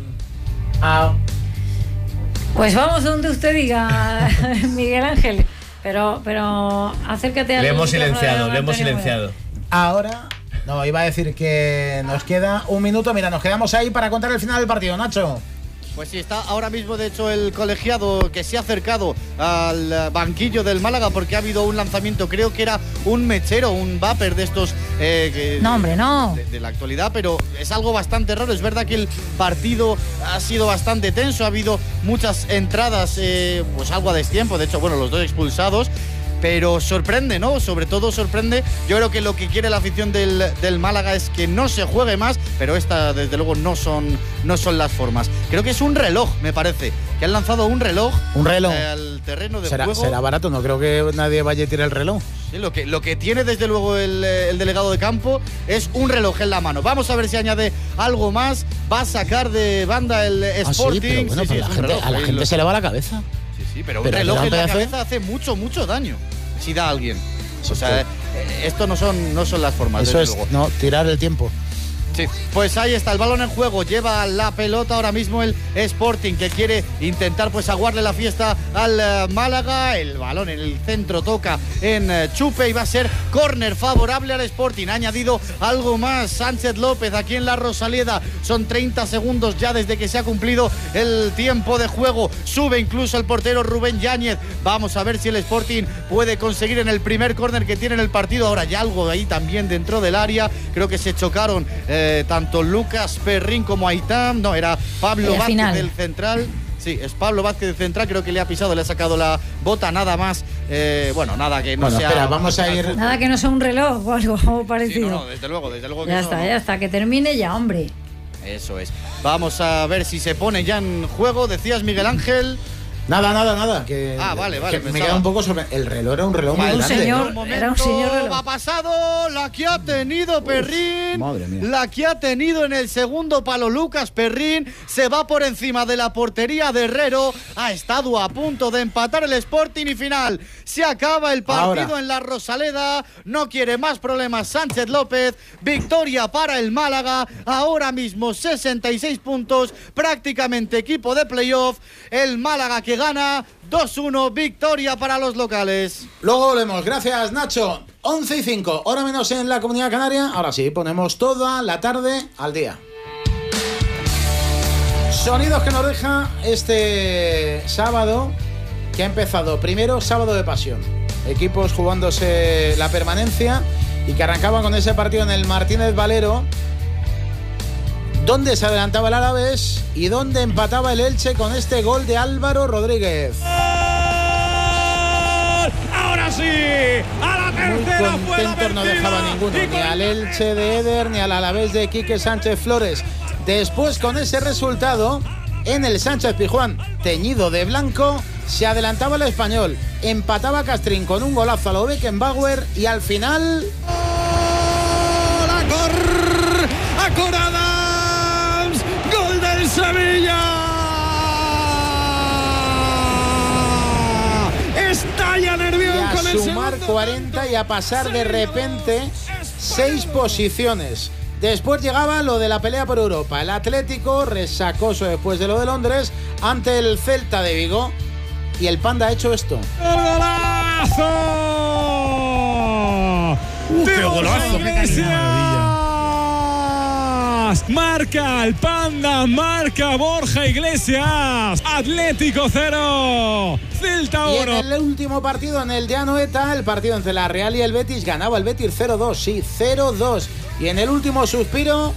Ah. Pues vamos donde usted diga, Miguel Ángel. Pero, pero acércate a. Le hemos silenciado, le hemos silenciado. Ahora, no, iba a decir que nos queda un minuto. Mira, nos quedamos ahí para contar el final del partido, Nacho. Pues sí, está ahora mismo, de hecho, el colegiado que se ha acercado al banquillo del Málaga porque ha habido un lanzamiento, creo que era un mechero, un vapor de estos eh, que, no, hombre, no. De, de la actualidad, pero es algo bastante raro. Es verdad que el partido ha sido bastante tenso, ha habido muchas entradas, eh, pues algo a destiempo, de hecho, bueno, los dos expulsados. Pero sorprende, ¿no? Sobre todo sorprende. Yo creo que lo que quiere la afición del, del Málaga es que no se juegue más, pero esta, desde luego, no son, no son las formas. Creo que es un reloj, me parece. Que han lanzado un reloj. Un reloj. Eh, al terreno de será, juego. Será barato, no creo que nadie vaya a tirar el reloj. Sí, lo, que, lo que tiene, desde luego, el, el delegado de campo es un reloj en la mano. Vamos a ver si añade algo más. Va a sacar de banda el Sporting. Ah, sí, pero bueno, sí, pero sí, la gente, reloj, a la sí, gente lo... se le va la cabeza. Sí, sí, pero, pero un reloj en la pedazo... cabeza hace mucho, mucho daño. Si da a alguien. Sí, o sea, eh, esto no son, no son las formas. Eso desde es, luego. no, tirar el tiempo. Sí, pues ahí está el balón en juego, lleva la pelota ahora mismo el Sporting, que quiere intentar pues aguarle la fiesta al uh, Málaga. El balón en el centro toca en uh, Chupe y va a ser córner favorable al Sporting. Ha añadido algo más Sánchez López aquí en la Rosaleda. Son treinta segundos ya desde que se ha cumplido el tiempo de juego. Sube incluso el portero Rubén Yáñez. Vamos a ver si el Sporting puede conseguir en el primer córner que tiene en el partido. Ahora ya algo ahí también dentro del área. Creo que se chocaron eh, tanto Lucas Perrín como Aitán. No, era Pablo Vázquez final. del central. Sí, es Pablo Vázquez del central. Creo que le ha pisado, le ha sacado la bota, nada más. Eh, bueno, nada que no bueno, sea. Espera, vamos a ir. Nada que no sea un reloj o algo parecido. Sí, no, no, desde luego, desde luego que ya no, está, no. ya está, que termine ya, hombre. Eso es. Vamos a ver si se pone ya en juego. Decías, Miguel Ángel. Nada, nada, nada. Que, ah, vale, vale. Que me queda un poco sobre. El reloj era un reloj muy grande. Señor, un era un señor reloj. Ha pasado la que ha tenido Perrín. Uf, madre mía. La que ha tenido en el segundo palo Lucas Perrín. Se va por encima de la portería de Herrero. Ha estado a punto de empatar el Sporting y final. Se acaba el partido Ahora. en la Rosaleda. No quiere más problemas Sánchez López. Victoria para el Málaga. Ahora mismo sesenta y seis puntos. Prácticamente equipo de playoff. El Málaga que gana dos uno, victoria para los locales. Luego volvemos, gracias Nacho. once y cinco, hora menos en la Comunidad Canaria. Ahora sí, ponemos toda la tarde al día. Sonidos que nos deja este sábado, que ha empezado primero sábado de pasión. Equipos jugándose la permanencia y que arrancaba con ese partido en el Martínez Valero, donde se adelantaba el Alavés y donde empataba el Elche con este gol de Álvaro Rodríguez. Ahora casi a la tercera. Muy contentos no dejaba ninguno, ni al Elche de Eder, ni al Alavés de Quique Sánchez Flores. Después, con ese resultado, en el Sánchez Pizjuán, teñido de blanco, se adelantaba el Español, empataba Castrín con un golazo a lo Beckenbauer y al final... ¡Oh, la cor! ¡Acoradas! ¡Gol del Sevilla! Estalla Nervión con el sumar cuarenta y a pasar de repente seis posiciones. Después llegaba lo de la pelea por Europa. El Atlético, resacoso después de lo de Londres, ante el Celta de Vigo. Y el Panda ha hecho esto. ¡Golazo! ¡Uh, qué golazo! ¡Qué maravilla! Marca el Panda, marca Borja Iglesias. Atlético cero, Celta uno. Y en el último partido, en el de Anoeta, el partido entre la Real y el Betis, ganaba el Betis cero dos, sí, cero dos. Y en el último suspiro...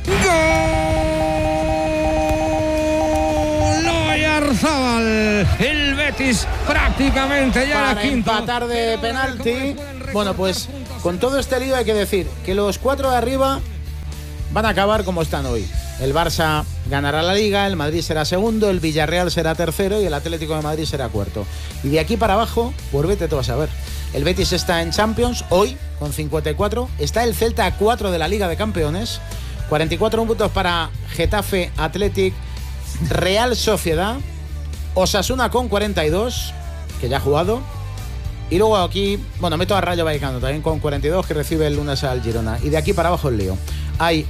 ¡Gol! Oyarzábal. El Betis prácticamente ya para la quinta. Empatar de penalti. Bueno, pues con todo este lío hay que decir que los cuatro de arriba van a acabar como están hoy. El Barça ganará la Liga, el Madrid será segundo, el Villarreal será tercero y el Atlético de Madrid será cuarto. Y de aquí para abajo, pues vete tú a saber. El Betis está en Champions hoy con cincuenta y cuatro. Está el Celta a cuatro de la Liga de Campeones. cuarenta y cuatro puntos para Getafe, Athletic, Real Sociedad. Osasuna con cuarenta y dos, que ya ha jugado. Y luego aquí, bueno, meto a Rayo Vallecano también con cuarenta y dos, que recibe el lunes al Girona. Y de aquí para abajo el lío. Hay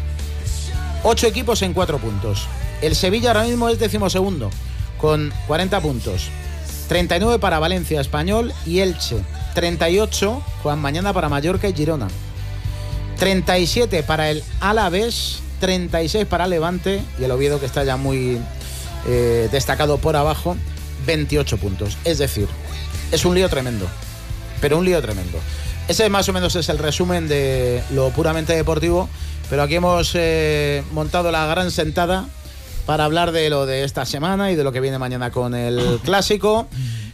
ocho equipos en cuatro puntos. El Sevilla ahora mismo es decimosegundo, con cuarenta puntos. treinta y nueve para Valencia, Español y Elche. treinta y ocho, juegan mañana para Mallorca y Girona. treinta y siete para el Alavés, treinta y seis para Levante y el Oviedo, que está ya muy eh, destacado por abajo, veintiocho puntos. Es decir, es un lío tremendo, pero un lío tremendo. Ese más o menos es el resumen de lo puramente deportivo, pero aquí hemos eh, montado la gran sentada para hablar de lo de esta semana y de lo que viene mañana con el Clásico,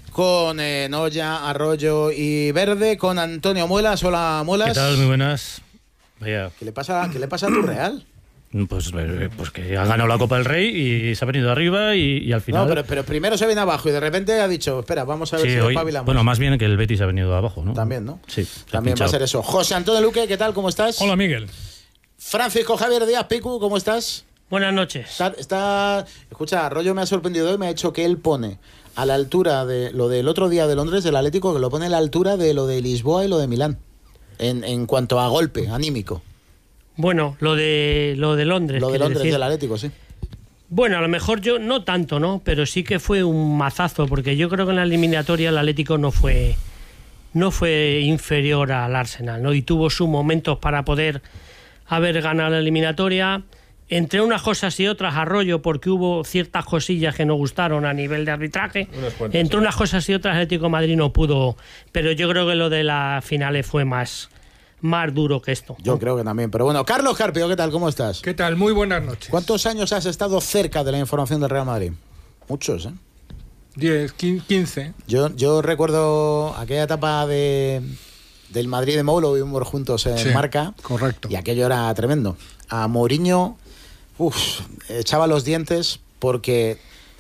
con eh, Noya, Arroyo y Verde, con Antonio Muelas. Hola, Muelas. ¿Qué tal? Muy buenas. Vaya. ¿Qué le pasa, qué le pasa a tu Real? Pues, pues que ha ganado la Copa del Rey y se ha venido arriba y, y al final... No, pero, pero primero se viene abajo y de repente ha dicho, espera, vamos a ver sí, si hoy, espabilamos. Bueno, más bien que el Betis ha venido abajo, ¿no? También, ¿no? Sí. También va a ser eso. José Antonio Luque, ¿qué tal? ¿Cómo estás? Hola, Miguel. Francisco Javier Díaz Picu, ¿cómo estás? Buenas noches. Está, está... Escucha, Arroyo me ha sorprendido hoy, me ha hecho que él pone a la altura de lo del otro día de Londres, del Atlético, que lo pone a la altura de lo de Lisboa y lo de Milán, en, en cuanto a golpe anímico. Bueno, lo de lo de Londres. Lo de Londres decir. del Atlético, sí. Bueno, a lo mejor yo no tanto, ¿no? Pero sí que fue un mazazo, porque yo creo que en la eliminatoria el Atlético no fue no fue inferior al Arsenal, ¿no? Y tuvo sus momentos para poder haber ganado la eliminatoria. Entre unas cosas y otras, Arroyo, porque hubo ciertas cosillas que no gustaron a nivel de arbitraje. Cuantas, Entre sí. unas cosas y otras, el Atlético de Madrid no pudo. Pero yo creo que lo de las finales fue más, más duro que esto. Yo creo que también. Pero bueno, Carlos Carpio, ¿qué tal? ¿Cómo estás? ¿Qué tal? Muy buenas noches. ¿Cuántos años has estado cerca de la información del Real Madrid? Muchos, ¿eh? diez, quince. Yo, yo recuerdo aquella etapa de... del Madrid de Mou, lo vimos juntos en sí, Marca. Correcto. Y aquello era tremendo. A Mourinho, uff, echaba los dientes porque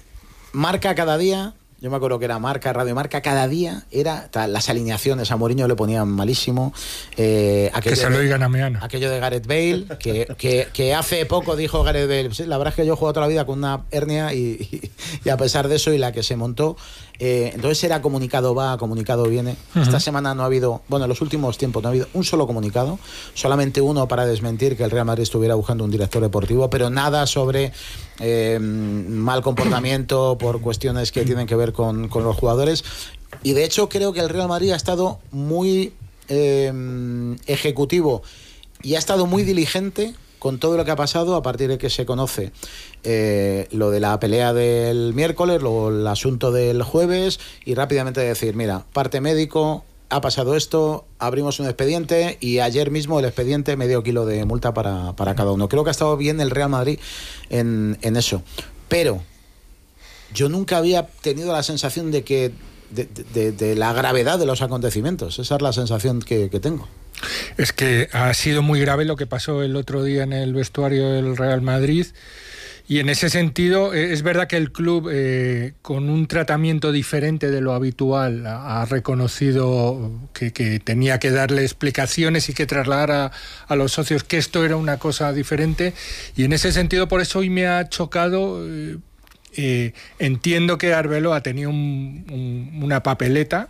Marca cada día, yo me acuerdo que era Marca, Radio Marca, cada día era las alineaciones a Mourinho le ponían malísimo. Eh, que se lo oigan a Meana. Aquello de Gareth Bale, que, que, que hace poco dijo Gareth Bale, sí, la verdad es que yo he jugado toda la vida con una hernia y, y, y a pesar de eso y la que se montó, eh, entonces era comunicado va, comunicado viene. Uh-huh. Esta semana no ha habido, bueno, en los últimos tiempos no ha habido un solo comunicado, solamente uno para desmentir que el Real Madrid estuviera buscando un director deportivo, pero nada sobre eh, mal comportamiento por cuestiones que tienen que ver con, con los jugadores. Y de hecho creo que el Real Madrid ha estado muy eh, ejecutivo y ha estado muy diligente con todo lo que ha pasado a partir de que se conoce eh, lo de la pelea del miércoles, luego el asunto del jueves y rápidamente decir, mira, parte médico, ha pasado esto, abrimos un expediente y ayer mismo el expediente medio kilo de multa para, para cada uno. Creo que ha estado bien el Real Madrid en, en eso. Pero yo nunca había tenido la sensación de que de, de, de la gravedad de los acontecimientos. Esa es la sensación que, que tengo. Es que ha sido muy grave lo que pasó el otro día en el vestuario del Real Madrid. Y en ese sentido, eh, es verdad que el club, eh, con un tratamiento diferente de lo habitual, ha, ha reconocido que, que tenía que darle explicaciones y que trasladar a, a los socios que esto era una cosa diferente. Y en ese sentido, por eso hoy me ha chocado. Eh, eh, entiendo que Arbeloa tenía un, un, una papeleta,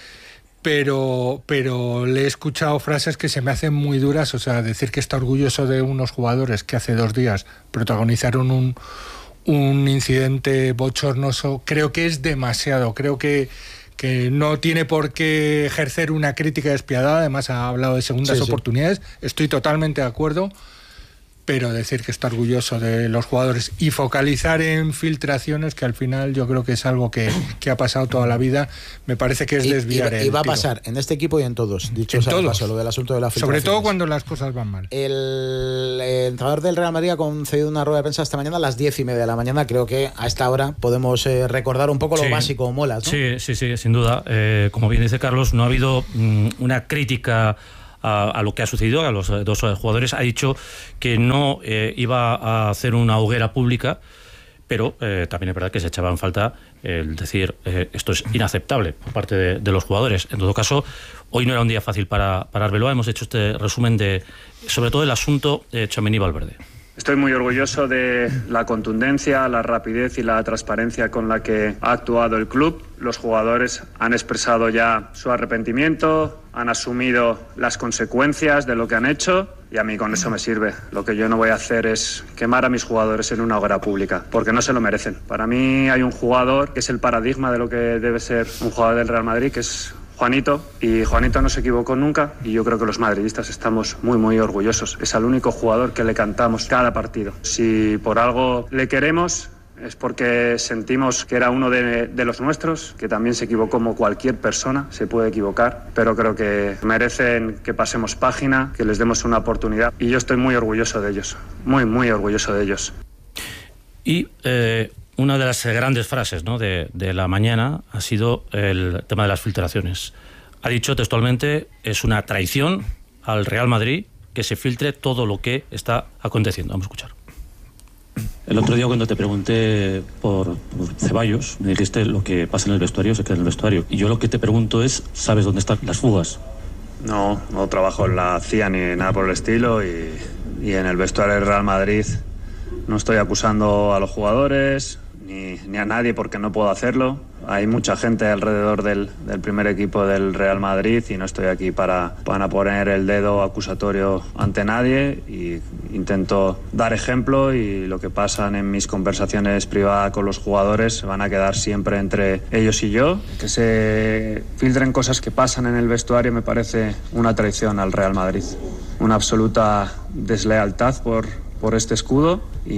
pero, pero le he escuchado frases que se me hacen muy duras. O sea, decir que está orgulloso de unos jugadores que hace dos días protagonizaron un, un incidente bochornoso, creo que es demasiado. Creo que, que no tiene por qué ejercer una crítica despiadada. Además ha hablado de segundas sí, oportunidades, sí. Estoy totalmente de acuerdo. Pero decir que está orgulloso de los jugadores y focalizar en filtraciones, que al final yo creo que es algo que, que ha pasado toda la vida, me parece que es desviar. Y, y, y va a pasar en este equipo y en todos, dicho sea de paso, lo del asunto de la filtración. Sobre todo cuando las cosas van mal. El, el entrenador del Real Madrid ha concedido una rueda de prensa esta mañana a las diez y media de la mañana. Creo que a esta hora podemos eh, recordar un poco lo sí, básico, molas, ¿no? Sí, sí, sí, sin duda. Eh, como bien dice Carlos, no ha habido mm, una crítica A, a lo que ha sucedido, a los dos jugadores. Ha dicho que no eh, iba a hacer una hoguera pública, pero eh, también es verdad que se echaba en falta el decir eh, esto es inaceptable por parte de, de los jugadores. En todo caso, hoy no era un día fácil para, para Arbeloa. Hemos hecho este resumen de, sobre todo, el asunto de Tchouaméni-Valverde. Estoy muy orgulloso de la contundencia, la rapidez y la transparencia con la que ha actuado el club. Los jugadores han expresado ya su arrepentimiento, han asumido las consecuencias de lo que han hecho y a mí con eso me sirve. Lo que yo no voy a hacer es quemar a mis jugadores en una hoguera pública, porque no se lo merecen. Para mí hay un jugador que es el paradigma de lo que debe ser un jugador del Real Madrid, que es Juanito, y Juanito no se equivocó nunca y yo creo que los madridistas estamos muy muy orgullosos. Es el único jugador que le cantamos cada partido. Si por algo le queremos es porque sentimos que era uno de, de los nuestros, que también se equivocó como cualquier persona, se puede equivocar, pero creo que merecen que pasemos página, que les demos una oportunidad y yo estoy muy orgulloso de ellos, muy muy orgulloso de ellos. Y eh... una de las grandes frases, ¿no?, de, de la mañana ha sido el tema de las filtraciones. Ha dicho textualmente, es una traición al Real Madrid que se filtre todo lo que está aconteciendo. Vamos a escuchar. El otro día cuando te pregunté por, por Ceballos, me dijiste lo que pasa en el vestuario se queda en el vestuario. Y yo lo que te pregunto es, ¿sabes dónde están las fugas? No, no trabajo en la C I A ni nada por el estilo y, y en el vestuario del Real Madrid no estoy acusando a los jugadores ni, ni a nadie porque no puedo hacerlo. Hay mucha gente alrededor del, del primer equipo del Real Madrid y no estoy aquí para, para poner el dedo acusatorio ante nadie y intento dar ejemplo y lo que pasa en mis conversaciones privadas con los jugadores van a quedar siempre entre ellos y yo. Que se filtren cosas que pasan en el vestuario me parece una traición al Real Madrid, una absoluta deslealtad por por este escudo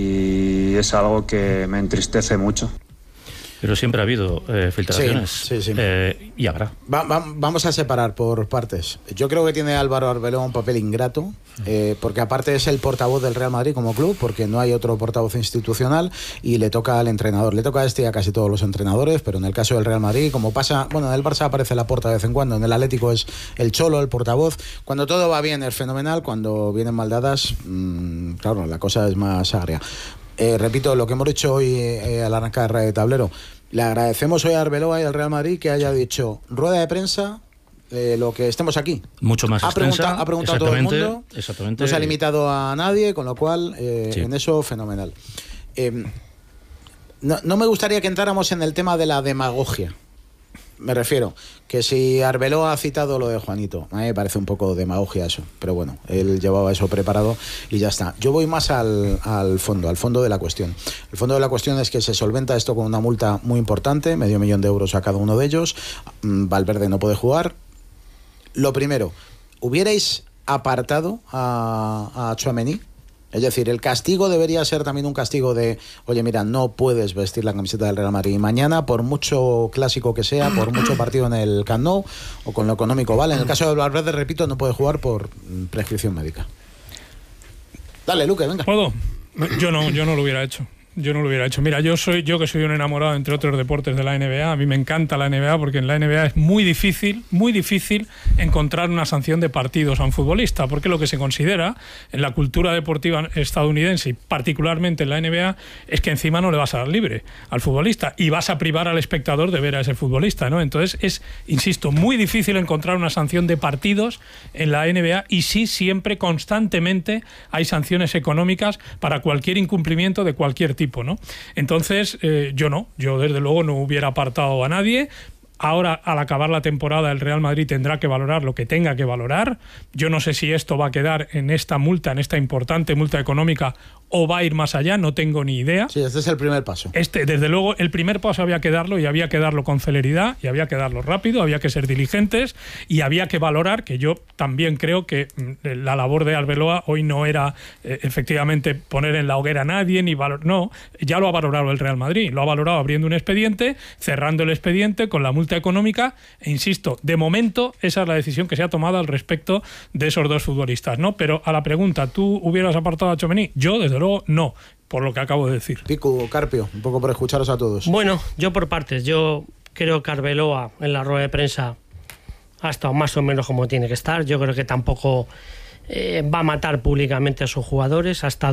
y es algo que me entristece mucho. Pero siempre ha habido eh, filtraciones. Sí, sí, sí. Eh, y habrá. Va, va, vamos a separar por partes. Yo creo que tiene Álvaro Arbeloa un papel ingrato, eh, porque aparte es el portavoz del Real Madrid como club, porque no hay otro portavoz institucional y le toca al entrenador. Le toca a este y a casi todos los entrenadores, pero en el caso del Real Madrid, como pasa, bueno, en el Barça aparece Laporta de vez en cuando, en el Atlético es el Cholo, el portavoz. Cuando todo va bien es fenomenal, cuando vienen mal dadas, mmm, claro, la cosa es más agria. Eh, repito, lo que hemos dicho hoy eh, al arrancar de tablero. Le agradecemos hoy a Arbeloa y al Real Madrid que haya dicho rueda de prensa eh, lo que estemos aquí. Mucho más ha extensa. Preguntado, ha preguntado a todo el mundo. Exactamente. No se ha limitado a nadie, con lo cual eh, sí. En eso fenomenal. Eh, no, no me gustaría que entráramos en el tema de la demagogia. Me refiero que si Arbeloa ha citado lo de Juanito, a mí me parece un poco demagogia eso, pero bueno, él llevaba eso preparado y ya está. Yo voy más al, al fondo, al fondo de la cuestión. El fondo de la cuestión es que se solventa esto con una multa muy importante, medio millón de euros a cada uno de ellos. Valverde no puede jugar. Lo primero, ¿hubierais apartado a, a Tchouaméni? Es decir, el castigo debería ser también un castigo de, oye, mira, no puedes vestir la camiseta del Real Madrid mañana, por mucho clásico que sea, por mucho partido en el Camp Nou o con lo económico, ¿vale? En el caso de Valverde, repito, no puede jugar por prescripción médica. Dale, Luque, venga. ¿Puedo? Yo no, yo no lo hubiera hecho. yo no lo hubiera hecho. Mira, yo soy yo que soy un enamorado, entre otros deportes, de la N B A. A mí me encanta la N B A porque en la N B A es muy difícil, muy difícil encontrar una sanción de partidos a un futbolista, porque lo que se considera en la cultura deportiva estadounidense y particularmente en la N B A es que encima no le vas a dar libre al futbolista y vas a privar al espectador de ver a ese futbolista, ¿no? Entonces es, insisto, muy difícil encontrar una sanción de partidos en la N B A y sí, siempre, constantemente hay sanciones económicas para cualquier incumplimiento de cualquier tipo, ¿no? Entonces, eh, yo no, yo desde luego no hubiera apartado a nadie. Ahora, al acabar la temporada, el Real Madrid tendrá que valorar lo que tenga que valorar. Yo no sé si esto va a quedar en esta multa, en esta importante multa económica, o va a ir más allá, no tengo ni idea. Sí, este es el primer paso. Este, desde luego, el primer paso había que darlo, y había que darlo con celeridad, y había que darlo rápido, había que ser diligentes, y había que valorar, que yo también creo que la labor de Arbeloa hoy no era eh, efectivamente poner en la hoguera a nadie, ni valor, no, ya lo ha valorado el Real Madrid, lo ha valorado abriendo un expediente, cerrando el expediente con la multa económica, e insisto, de momento esa es la decisión que se ha tomado al respecto de esos dos futbolistas, ¿no? Pero a la pregunta, ¿tú hubieras apartado a Tchouaméni? Yo, desde luego, no, por lo que acabo de decir. Pico, Carpio, un poco por escucharos a todos. Bueno, yo por partes, yo creo que Arbeloa en la rueda de prensa ha estado más o menos como tiene que estar. Yo creo que tampoco eh, va a matar públicamente a sus jugadores, ha estado